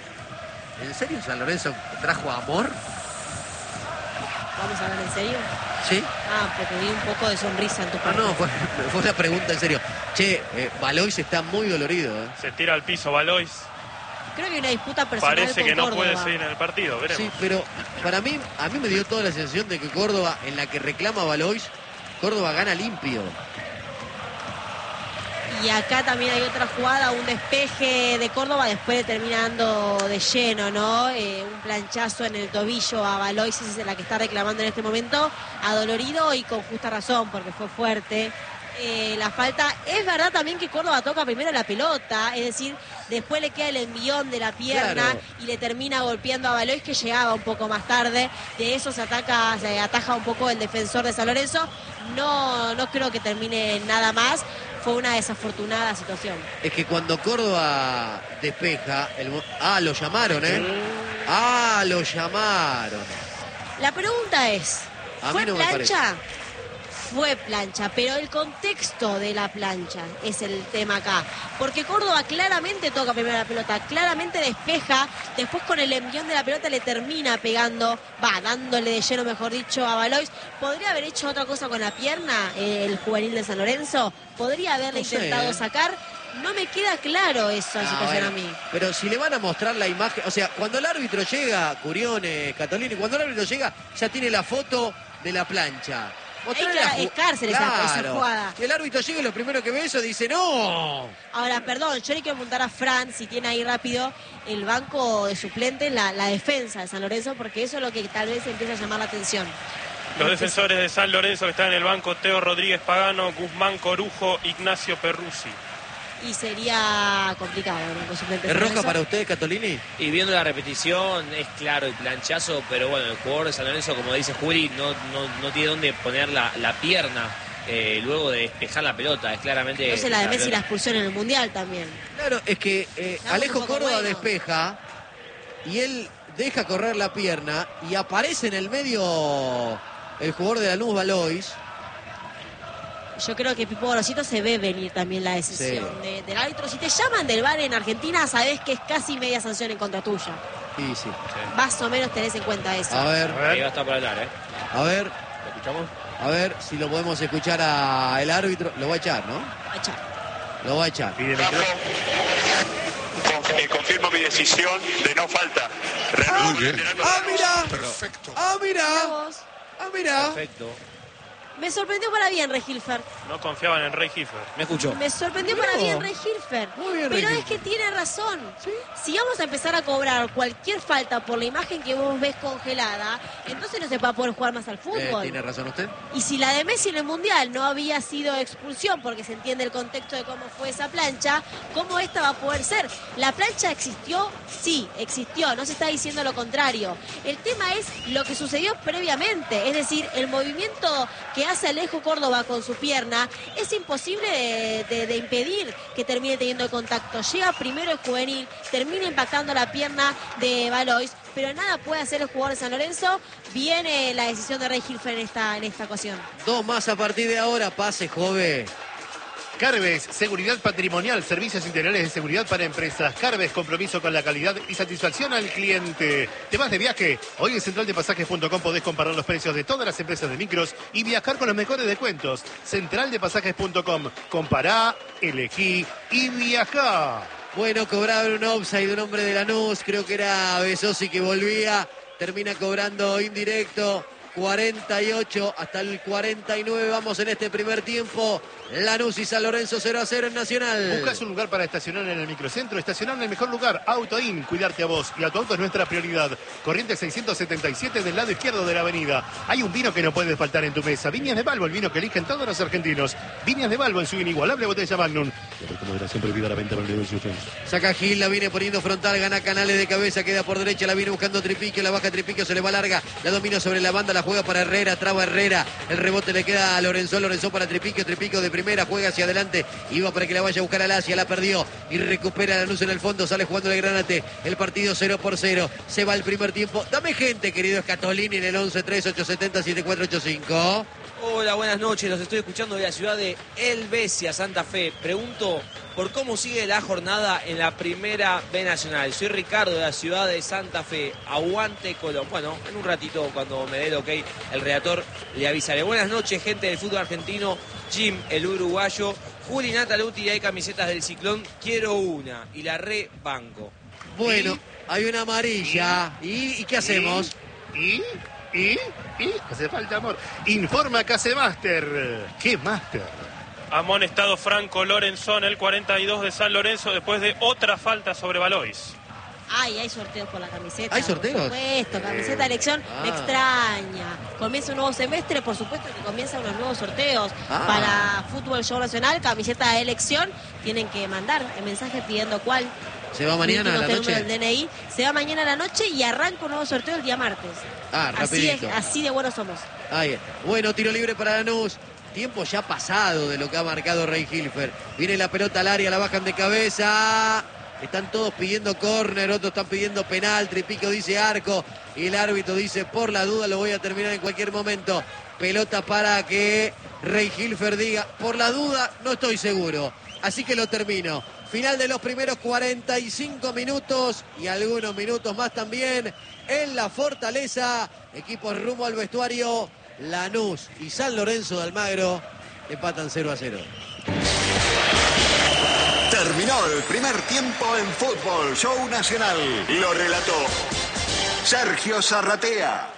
¿En serio San Lorenzo trajo amor? ¿Vamos a hablar en serio? Sí. Porque vi un poco de sonrisa en tu parte. No, fue una pregunta en serio. Che, Valois está muy dolorido. Se tira al piso Valois. Creo que hay una disputa personal Parece con que no Córdoba. puede seguir en el partido, veremos. Sí, pero para mí, a mí me dio toda la sensación de que Córdoba, en la que reclama Valois, Córdoba gana limpio. Y acá también hay otra jugada, un despeje de Córdoba, después terminando de lleno, ¿no? Un planchazo en el tobillo a Valois, es la que está reclamando en este momento, adolorido y con justa razón, porque fue fuerte. La falta, es verdad también que Córdoba toca primero la pelota, es decir, después le queda el envión de la pierna, claro, y le termina golpeando a Valois, que llegaba un poco más tarde. De eso se ataja un poco el defensor de San Lorenzo. No creo que termine nada más. Fue una desafortunada situación. Es que cuando Córdoba despeja, lo llamaron, lo llamaron. La pregunta es, A ¿fue mí no me plancha? Fue plancha, pero el contexto de la plancha es el tema acá. Porque Córdoba claramente toca primero la pelota, claramente despeja, después con el envión de la pelota le termina pegando, dándole de lleno, mejor dicho, a Valois. ¿Podría haber hecho otra cosa con la pierna el juvenil de San Lorenzo? ¿Podría haberle intentado sacar? No me queda claro esa situación a mí. Pero si le van a mostrar la imagen, o sea, cuando el árbitro llega, Curione, Catolini, cuando el árbitro llega, ya tiene la foto de la plancha. Es cárcel esa jugada. El árbitro llega y lo primero que ve eso dice ¡no! Ahora, perdón, yo le quiero preguntar a Fran si tiene ahí rápido el banco de suplentes, la defensa de San Lorenzo, porque eso es lo que tal vez empieza a llamar la atención. Los defensores de San Lorenzo que están en el banco: Teo Rodríguez Pagano, Guzmán Corujo, Ignacio Perruzzi. Y sería complicado, ¿no? Con suplentes. ¿Es roja para usted, Catolini? Y viendo la repetición es claro el planchazo, pero bueno, el jugador de San Lorenzo, como dice Juli, no tiene dónde poner la pierna luego de despejar la pelota. Es claramente... Entonces la de Messi la expulsión en el Mundial también. Claro, es que Alejo Córdoba despeja y él deja correr la pierna y aparece en el medio el jugador de Lanús, Valois. Yo creo que Pipo Gorosito se ve venir también la decisión del árbitro. Si te llaman del VAR en Argentina, sabés que es casi media sanción en contra tuya. Sí. Más o menos tenés en cuenta eso. A ver. Ahí va a estar para hablar, A ver. ¿Lo escuchamos? A ver si lo podemos escuchar al árbitro. Lo va a echar, ¿no? Lo va a echar. Confirmo mi decisión de no falta. Muy bien. Mira. Perfecto. Mira. Perfecto. Me sorprendió para bien Regilfer. No confiaban en Rey Giffer. Me escuchó. Me sorprendió para bien Regilfer. Muy bien, pero Rey es que tiene razón. ¿Sí? Si vamos a empezar a cobrar cualquier falta por la imagen que vos ves congelada, entonces no se va a poder jugar más al fútbol. ¿Tiene razón usted? Y si la de Messi en el Mundial no había sido expulsión, porque se entiende el contexto de cómo fue esa plancha, ¿cómo esta va a poder ser? ¿La plancha existió? Sí, existió. No se está diciendo lo contrario. El tema es lo que sucedió previamente. Es decir, el movimiento que hace Alejo Córdoba con su pierna es imposible de impedir que termine teniendo contacto. Llega primero el juvenil, termina impactando la pierna de Valois, pero nada puede hacer el jugador de San Lorenzo. Viene la decisión de Regilfer en esta ocasión. 2 más a partir de ahora. Pase, joven. Carves, seguridad patrimonial, servicios integrales de seguridad para empresas. Carves, compromiso con la calidad y satisfacción al cliente. ¿Te vas de viaje? Hoy en centraldepasajes.com podés comparar los precios de todas las empresas de micros y viajar con los mejores descuentos. Centraldepasajes.com. Compará, elegí y viajá. Bueno, cobraron un offside de un hombre de Lanús. Creo que era Besosi que volvía. Termina cobrando indirecto. 48 hasta el 49. Vamos en este primer tiempo. Lanús y San Lorenzo 0-0 en Nacional. ¿Buscas un lugar para estacionar en el microcentro? Estacionar en el mejor lugar. AutoIn. Cuidarte a vos y a tu auto es nuestra prioridad. Corrientes 677 del lado izquierdo de la avenida. Hay un vino que no puede faltar en tu mesa. Viñas de Balbo, el vino que eligen todos los argentinos. Viñas de Balbo en su inigualable botella Magnum. Moderación prohibida a la venta para el Saca Gil, la viene poniendo frontal, gana Canales de cabeza, queda por derecha, la viene buscando Tripiquio, la baja Tripiquio, se le va larga, la domina sobre la banda, la juega para Herrera, traba Herrera, el rebote le queda a Lorenzo para Tripiquio, Tripiquio de primera, juega hacia adelante, iba para que la vaya a buscar al Asia, la perdió y recupera la luz en el fondo, sale jugando el Granate, el partido 0-0, se va el primer tiempo. Dame gente, querido Scatolini, en el 11-3-870-7485. Hola, buenas noches, los estoy escuchando de la ciudad de Helvecia, Santa Fe. Pregunto por cómo sigue la jornada en la Primera B Nacional. Soy Ricardo de la ciudad de Santa Fe. Aguante Colón. Bueno, en un ratito cuando me dé el ok, el redactor le avisaré. Buenas noches, gente del fútbol argentino. Jim, el uruguayo. Juli Nataluti, hay camisetas del Ciclón. Quiero una y la rebanco. Bueno, hay una amarilla. ¿Y qué hacemos? ¿Y? Hace falta amor. Informa Casemaster. ¿Qué Master? Amonestado Franco Lorenzón, el 42 de San Lorenzo, después de otra falta sobre Valois. Ay, hay sorteos por la camiseta. ¿Hay sorteos? Por supuesto, camiseta de elección. Me extraña. Comienza un nuevo semestre, por supuesto que comienzan unos nuevos sorteos. Para Fútbol Show Nacional, camiseta de elección. Tienen que mandar el mensaje pidiendo cuál. ¿Se va mañana a la noche? El DNI. Se va mañana a la noche y arranca un nuevo sorteo el día martes. Rapidito. Así de buenos somos. Ahí está. Bueno, tiro libre para Lanús. Tiempo ya pasado de lo que ha marcado Rey Hilfer. Viene la pelota al área, la bajan de cabeza. Están todos pidiendo córner, otros están pidiendo penal. Tripico dice arco y el árbitro dice por la duda lo voy a terminar en cualquier momento. Pelota para que Rey Hilfer diga por la duda no estoy seguro. Así que lo termino. Final de los primeros 45 minutos y algunos minutos más también en la Fortaleza. Equipos rumbo al vestuario. Lanús y San Lorenzo de Almagro empatan 0-0. Terminó el primer tiempo en Fútbol Show Nacional. Lo relató Sergio Zarratea.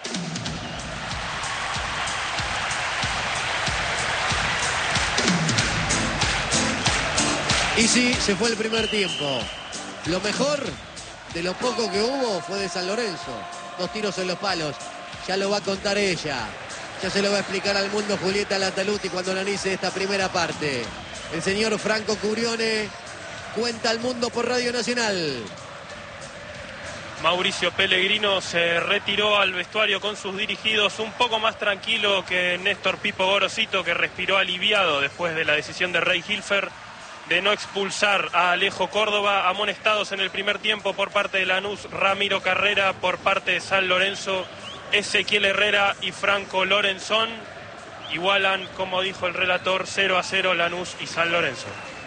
Y sí, se fue el primer tiempo. Lo mejor de lo poco que hubo fue de San Lorenzo. 2 tiros en los palos. Ya lo va a contar ella. Ya se lo va a explicar al mundo Julieta Lataluti cuando analice esta primera parte. El señor Franco Curione cuenta al mundo por Radio Nacional. Mauricio Pellegrino se retiró al vestuario con sus dirigidos un poco más tranquilo que Néstor Pipo Gorosito, que respiró aliviado después de la decisión de Rey Hilfer de no expulsar a Alejo Córdoba. Amonestados en el primer tiempo por parte de Lanús, Ramiro Carrera, por parte de San Lorenzo, Ezequiel Herrera y Franco Lorenzón. Igualan, como dijo el relator, 0-0 Lanús y San Lorenzo.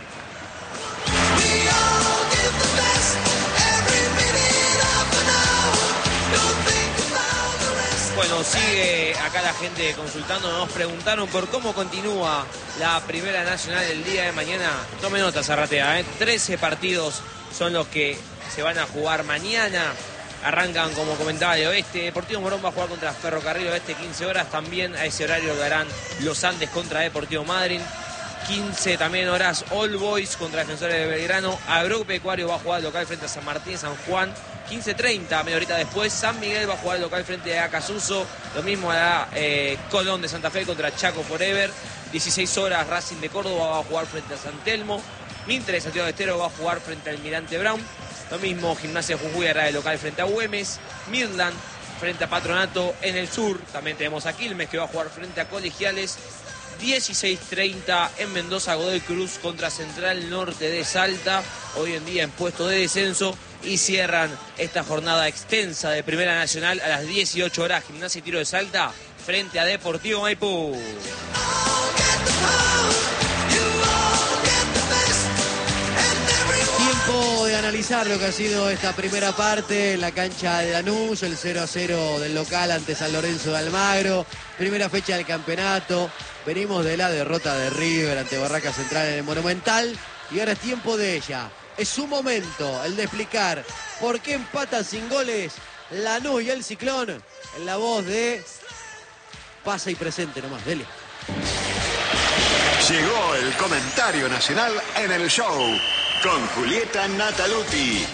Bueno, sigue acá la gente consultando. Nos preguntaron por cómo continúa la Primera Nacional el día de mañana. Tome nota, Zarratea, 13 partidos son los que se van a jugar mañana. Arrancan, como comentaba, de Oeste. Deportivo Morón va a jugar contra Ferrocarril Oeste 15 horas. También a ese horario lo harán Los Andes contra Deportivo Madryn. 15 también horas All Boys contra Defensores de Belgrano. Agropecuario va a jugar local frente a San Martín, San Juan. 15:30, media horita después, San Miguel va a jugar local frente a Acasuso. Lo mismo hará Colón de Santa Fe contra Chaco Forever. 16 horas Racing de Córdoba va a jugar frente a San Telmo. Mitre de Santiago del Estero va a jugar frente al Almirante Brown. Lo mismo Gimnasia de Jujuy hará de local frente a Güemes. Midland frente a Patronato en el sur. También tenemos a Quilmes que va a jugar frente a Colegiales. 16:30 en Mendoza, Godoy Cruz contra Central Norte de Salta, hoy en día en puesto de descenso, y cierran esta jornada extensa de Primera Nacional a las 18 horas, Gimnasia y Tiro de Salta frente a Deportivo Maipú. Tiempo de analizar lo que ha sido esta primera parte en la cancha de Lanús, el 0-0 del local ante San Lorenzo de Almagro, primera fecha del campeonato. Venimos de la derrota de River ante Barraca Central en el Monumental y ahora es tiempo de ella. Es su momento, el de explicar por qué empatan sin goles Lanús y el Ciclón, en la voz de Pasa y Presente nomás, dele. Llegó el comentario nacional en el show con Julieta Nataluti.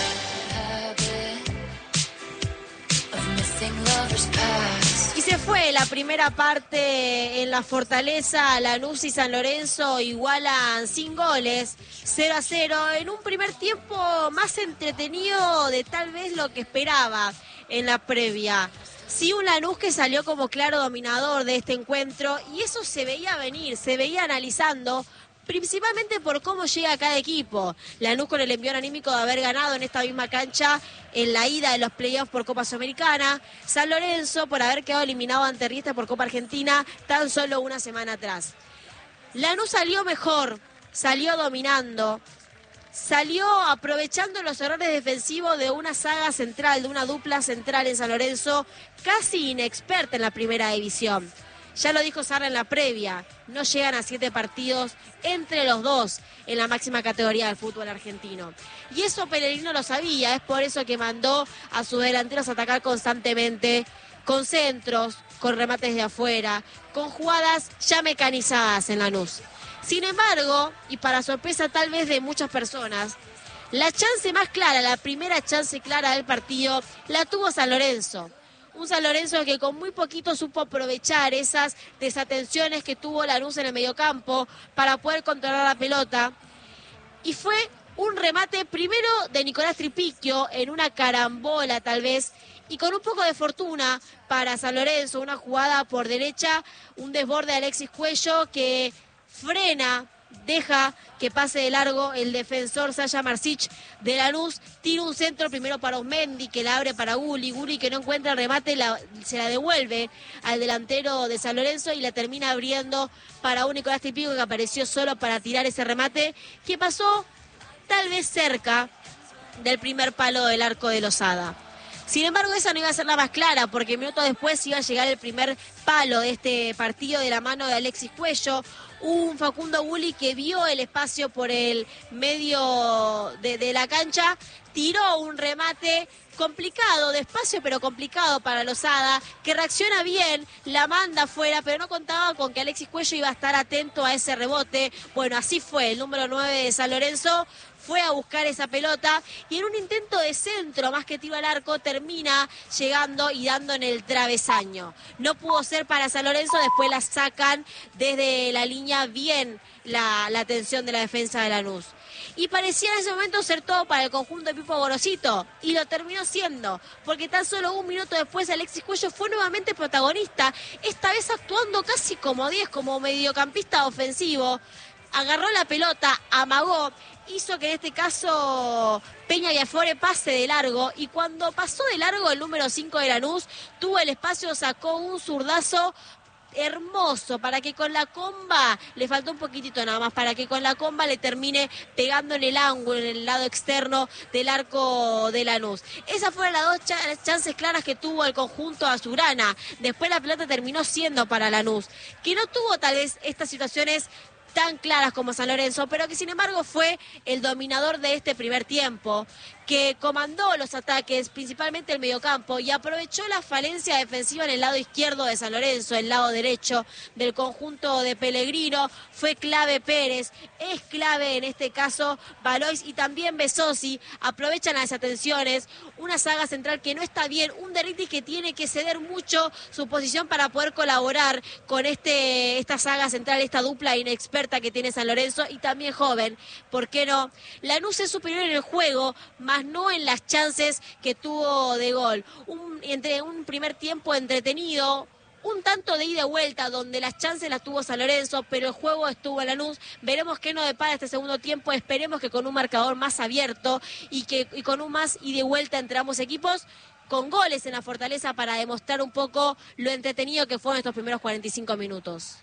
Y se fue la primera parte en la Fortaleza. Lanús y San Lorenzo igualan sin goles, 0-0, en un primer tiempo más entretenido de tal vez lo que esperaba en la previa. Sí, un Lanús que salió como claro dominador de este encuentro, y eso se veía venir, se veía analizando, principalmente por cómo llega cada equipo. Lanús con el envión anímico de haber ganado en esta misma cancha en la ida de los playoffs por Copa Sudamericana. San Lorenzo por haber quedado eliminado ante Riestra por Copa Argentina tan solo una semana atrás. Lanús salió mejor, salió dominando, salió aprovechando los errores defensivos de una saga central, de una dupla central en San Lorenzo, casi inexperta en la primera división. Ya lo dijo Sarra en la previa, no llegan a 7 partidos entre los dos en la máxima categoría del fútbol argentino. Y eso Pellegrino lo sabía, es por eso que mandó a sus delanteros a atacar constantemente, con centros, con remates de afuera, con jugadas ya mecanizadas en Lanús. Sin embargo, y para sorpresa tal vez de muchas personas, la chance más clara, la primera chance clara del partido, la tuvo San Lorenzo. Un San Lorenzo que con muy poquito supo aprovechar esas desatenciones que tuvo Lanús en el mediocampo para poder controlar la pelota. Y fue un remate primero de Nicolás Tripicchio en una carambola tal vez, y con un poco de fortuna para San Lorenzo, una jugada por derecha, un desborde de Alexis Cuello que frena, deja que pase de largo el defensor Sasha Marsic de Lanús, tira un centro primero para Osmendi, que la abre para Gulli que no encuentra el remate, se la devuelve al delantero de San Lorenzo y la termina abriendo para un Nicolás Tripicchio que apareció solo para tirar ese remate, que pasó tal vez cerca del primer palo del arco de Lozada. Sin embargo, esa no iba a ser la más clara, porque minutos después iba a llegar el primer palo de este partido de la mano de Alexis Cuello. Un Facundo Gulli que vio el espacio por el medio de la cancha, tiró un remate complicado, despacio pero complicado para Lozada, que reacciona bien, la manda afuera, pero no contaba con que Alexis Cuello iba a estar atento a ese rebote. Bueno, así fue, el número 9 de San Lorenzo fue a buscar esa pelota y en un intento de centro, más que tiro al arco, termina llegando y dando en el travesaño. No pudo ser para San Lorenzo, después la sacan desde la línea bien la atención de la defensa de Lanús. Y parecía en ese momento ser todo para el conjunto de Pipo Gorosito, y lo terminó siendo, porque tan solo un minuto después Alexis Cuello fue nuevamente protagonista, esta vez actuando casi como 10, como mediocampista ofensivo. Agarró la pelota, amagó, hizo que en este caso Peña Viafore pase de largo, y cuando pasó de largo el número 5 de Lanús, tuvo el espacio, sacó un zurdazo hermoso para que con la comba, le faltó un poquitito nada más, para que con la comba le termine pegando en el ángulo, en el lado externo del arco de Lanús. Esas fueron las dos chances claras que tuvo el conjunto azulgrana. Después la pelota terminó siendo para Lanús, que no tuvo tal vez estas situaciones tan claras como San Lorenzo, pero que sin embargo fue el dominador de este primer tiempo, que comandó los ataques, principalmente el mediocampo, y aprovechó la falencia defensiva en el lado izquierdo de San Lorenzo, el lado derecho del conjunto de Pellegrino. Fue clave Pérez, es clave en este caso Valois y también Besosi, aprovechan las desatenciones, una saga central que no está bien, un Derritis que tiene que ceder mucho su posición para poder colaborar con esta saga central, esta dupla inexperta que tiene San Lorenzo, y también joven, ¿por qué no? Lanús es superior en el juego, más no en las chances que tuvo de gol. Entre un primer tiempo entretenido, un tanto de ida y vuelta, donde las chances las tuvo San Lorenzo, pero el juego estuvo en Lanús. Veremos qué nos depara este segundo tiempo. Esperemos que con un marcador más abierto y con un más ida y vuelta entre ambos equipos, con goles en la Fortaleza para demostrar un poco lo entretenido que fueron estos primeros 45 minutos.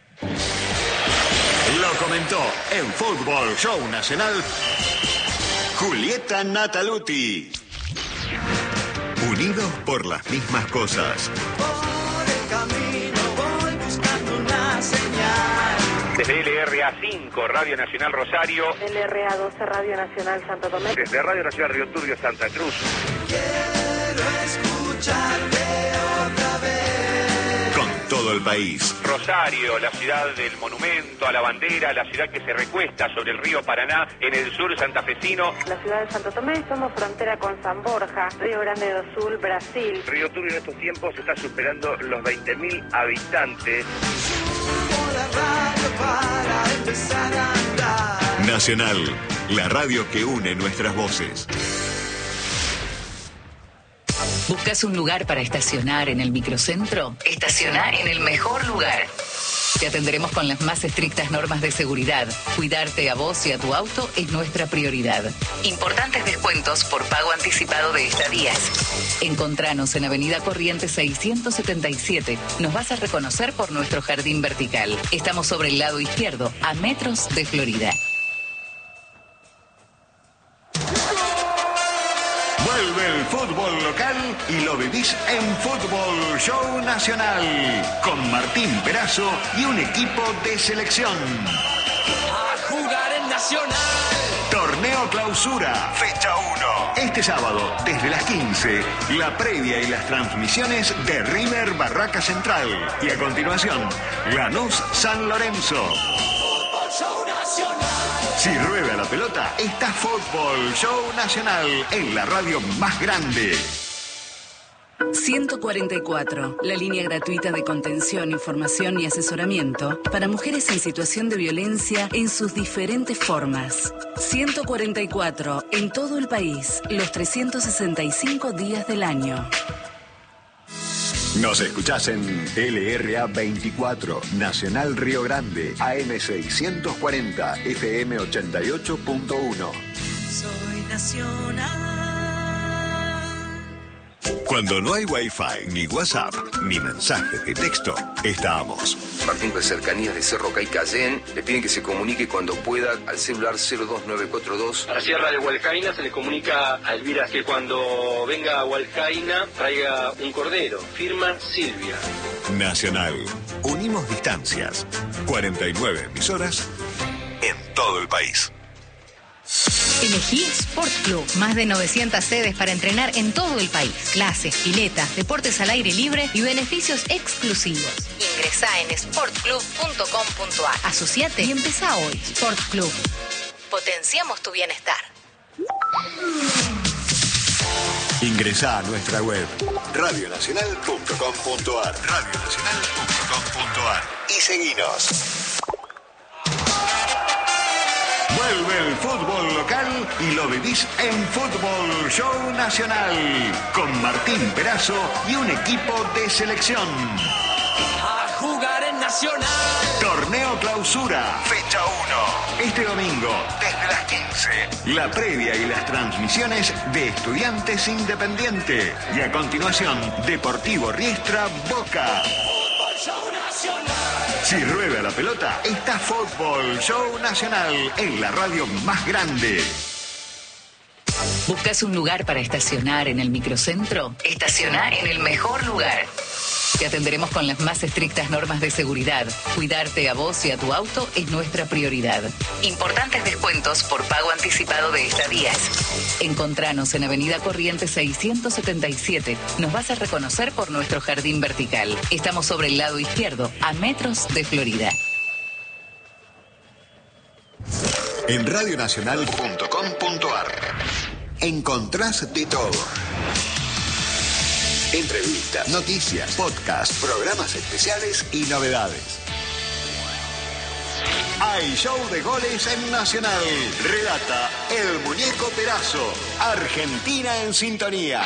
Lo comentó en Fútbol Show Nacional Julieta Nataluti. Unidos por las mismas cosas. Por el camino voy buscando una señal. Desde LRA5, Radio Nacional Rosario. LRA12, Radio Nacional Santo Tomé. Desde Radio Nacional Río Turbio, Santa Cruz. Quiero escucharte otra vez. Con todo el país. Rosario, la ciudad del monumento a la bandera, la ciudad que se recuesta sobre el río Paraná, en el sur santafesino. La ciudad de Santo Tomé, somos frontera con San Borja, Río Grande do Sul, Brasil. Río Turbio en estos tiempos está superando los 20.000 habitantes. Subo la radio para empezar a andar. Nacional, la radio que une nuestras voces. ¿Buscas un lugar para estacionar en el microcentro? Estaciona en el mejor lugar. Te atenderemos con las más estrictas normas de seguridad. Cuidarte a vos y a tu auto es nuestra prioridad. Importantes descuentos por pago anticipado de estadías. Encontranos en Avenida Corrientes 677. Nos vas a reconocer por nuestro jardín vertical. Estamos sobre el lado izquierdo, a metros de Florida. Vuelve el fútbol local y lo vivís en Fútbol Show Nacional. Con Martín Perazo y un equipo de selección. A jugar en Nacional. Torneo Clausura, fecha 1. Este sábado, desde las 15, la previa y las transmisiones de River Barraca Central. Y a continuación, Lanús San Lorenzo. Fútbol Show Nacional. Si rueda la pelota, está Fútbol Show Nacional en la radio más grande. 144, la línea gratuita de contención, información y asesoramiento para mujeres en situación de violencia en sus diferentes formas. 144, en todo el país, los 365 días del año. Nos escuchás en LRA 24, Nacional Río Grande, AM 640, FM 88.1. Soy Nacional. Cuando no hay Wi-Fi, ni WhatsApp, ni mensajes de texto, estamos. Martín de Cercanías de Cerro Caycayén le piden que se comunique cuando pueda al celular 02942. A la Sierra de Hualcaina se le comunica a Elvira que cuando venga a Hualcaina traiga un cordero. Firma Silvia. Nacional. Unimos distancias. 49 emisoras en todo el país. Elegí Sport Club, más de 900 sedes para entrenar en todo el país. Clases, piletas, deportes al aire libre y beneficios exclusivos. Ingresá en sportclub.com.ar. Asociate y empezá hoy. Sport Club. Potenciamos tu bienestar. Ingresá a nuestra web radionacional.com.ar radionacional.com.ar y seguinos. Vuelve el fútbol local y lo vivís en Fútbol Show Nacional. Con Martín Perazo y un equipo de selección. A jugar en Nacional. Torneo Clausura, fecha 1. Este domingo, desde las 15. La previa y las transmisiones de Estudiantes Independiente. Y a continuación, Deportivo Riestra Boca. Fútbol Show Nacional. Si rueda la pelota, está Fútbol Show Nacional en la radio más grande. ¿Buscas un lugar para estacionar en el microcentro? Estacioná en el mejor lugar. Te atenderemos con las más estrictas normas de seguridad. Cuidarte a vos y a tu auto es nuestra prioridad. Importantes descuentos por pago anticipado de estadías. Encontranos en Avenida Corrientes 677. Nos vas a reconocer por nuestro jardín vertical. Estamos sobre el lado izquierdo, a metros de Florida. En radionacional.com.ar encontrás de todo. Entrevistas, noticias, podcasts, programas especiales y novedades. Hay show de goles en Nacional. Relata el Muñeco Perazo. Argentina en sintonía.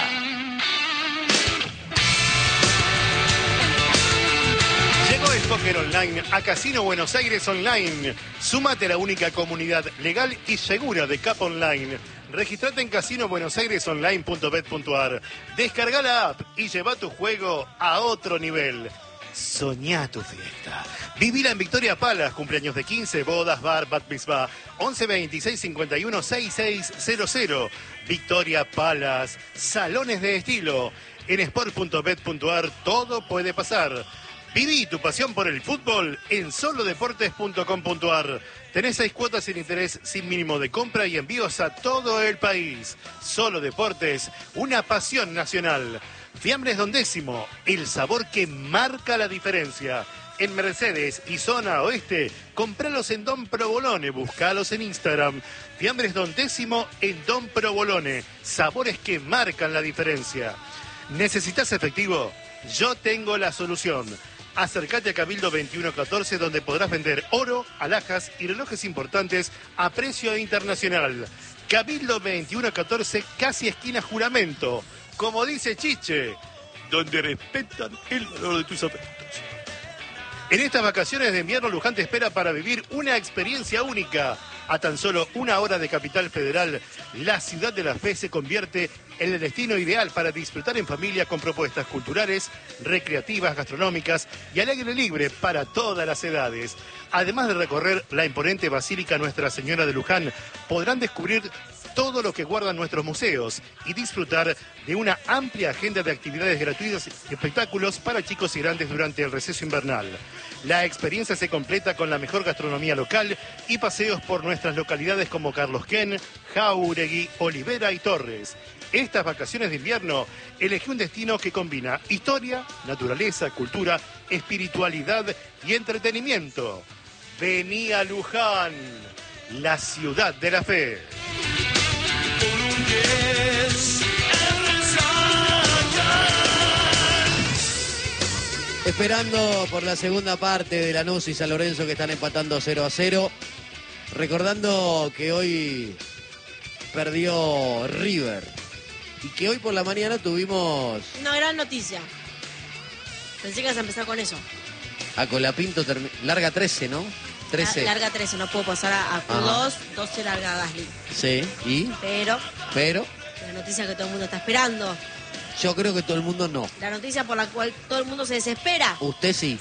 Llegó el póker online a Casino Buenos Aires Online. Súmate a la única comunidad legal y segura de Cap Online. Registrate en casinobuenosairesonline.bet.ar. Descarga la app y lleva tu juego a otro nivel. Soñá tu fiesta. Vivila en Victoria Palace, cumpleaños de 15, bodas, bar, bat mitzvah. 11 26 51 6600. Victoria Palace, salones de estilo. En sport.bet.ar todo puede pasar. Viví tu pasión por el fútbol en solodeportes.com.ar. Tenés 6 cuotas sin interés, sin mínimo de compra y envíos a todo el país. Solo Deportes, una pasión nacional. Fiambres Don Décimo, el sabor que marca la diferencia. En Mercedes y zona oeste, compralos en Don Provolone, buscalos en Instagram. Fiambres Don Décimo en Don Provolone, sabores que marcan la diferencia. ¿Necesitas efectivo? Yo tengo la solución. Acércate a Cabildo 2114, donde podrás vender oro, alhajas y relojes importantes a precio internacional. Cabildo 2114, casi esquina Juramento. Como dice Chiche, donde respetan el valor de tus afectos. En estas vacaciones de invierno, Luján te espera para vivir una experiencia única. A tan solo 1 hora de Capital Federal, la Ciudad de la Fe se convierte en el destino ideal para disfrutar en familia con propuestas culturales, recreativas, gastronómicas y al aire libre para todas las edades. Además de recorrer la imponente Basílica Nuestra Señora de Luján, podrán descubrir todo lo que guardan nuestros museos y disfrutar de una amplia agenda de actividades gratuitas y espectáculos para chicos y grandes durante el receso invernal. La experiencia se completa con la mejor gastronomía local y paseos por nuestras localidades como Carlos Ken, Jáuregui, Olivera y Torres. Estas vacaciones de invierno, elegí un destino que combina historia, naturaleza, cultura, espiritualidad y entretenimiento. Vení a Luján, la ciudad de la fe. Esperando por la segunda parte de Lanús y San Lorenzo, que están empatando 0-0. Recordando que hoy perdió River y que hoy por la mañana tuvimos... Una gran noticia. Pensé que ibas a empezar con eso. A Colapinto larga 13, ¿no? 13. Larga 13, no puedo pasar a Q2, 12 larga Gasly. Sí, ¿y? Pero... La noticia que todo el mundo está esperando. Yo creo que todo el mundo no. La noticia por la cual todo el mundo se desespera. Usted sí.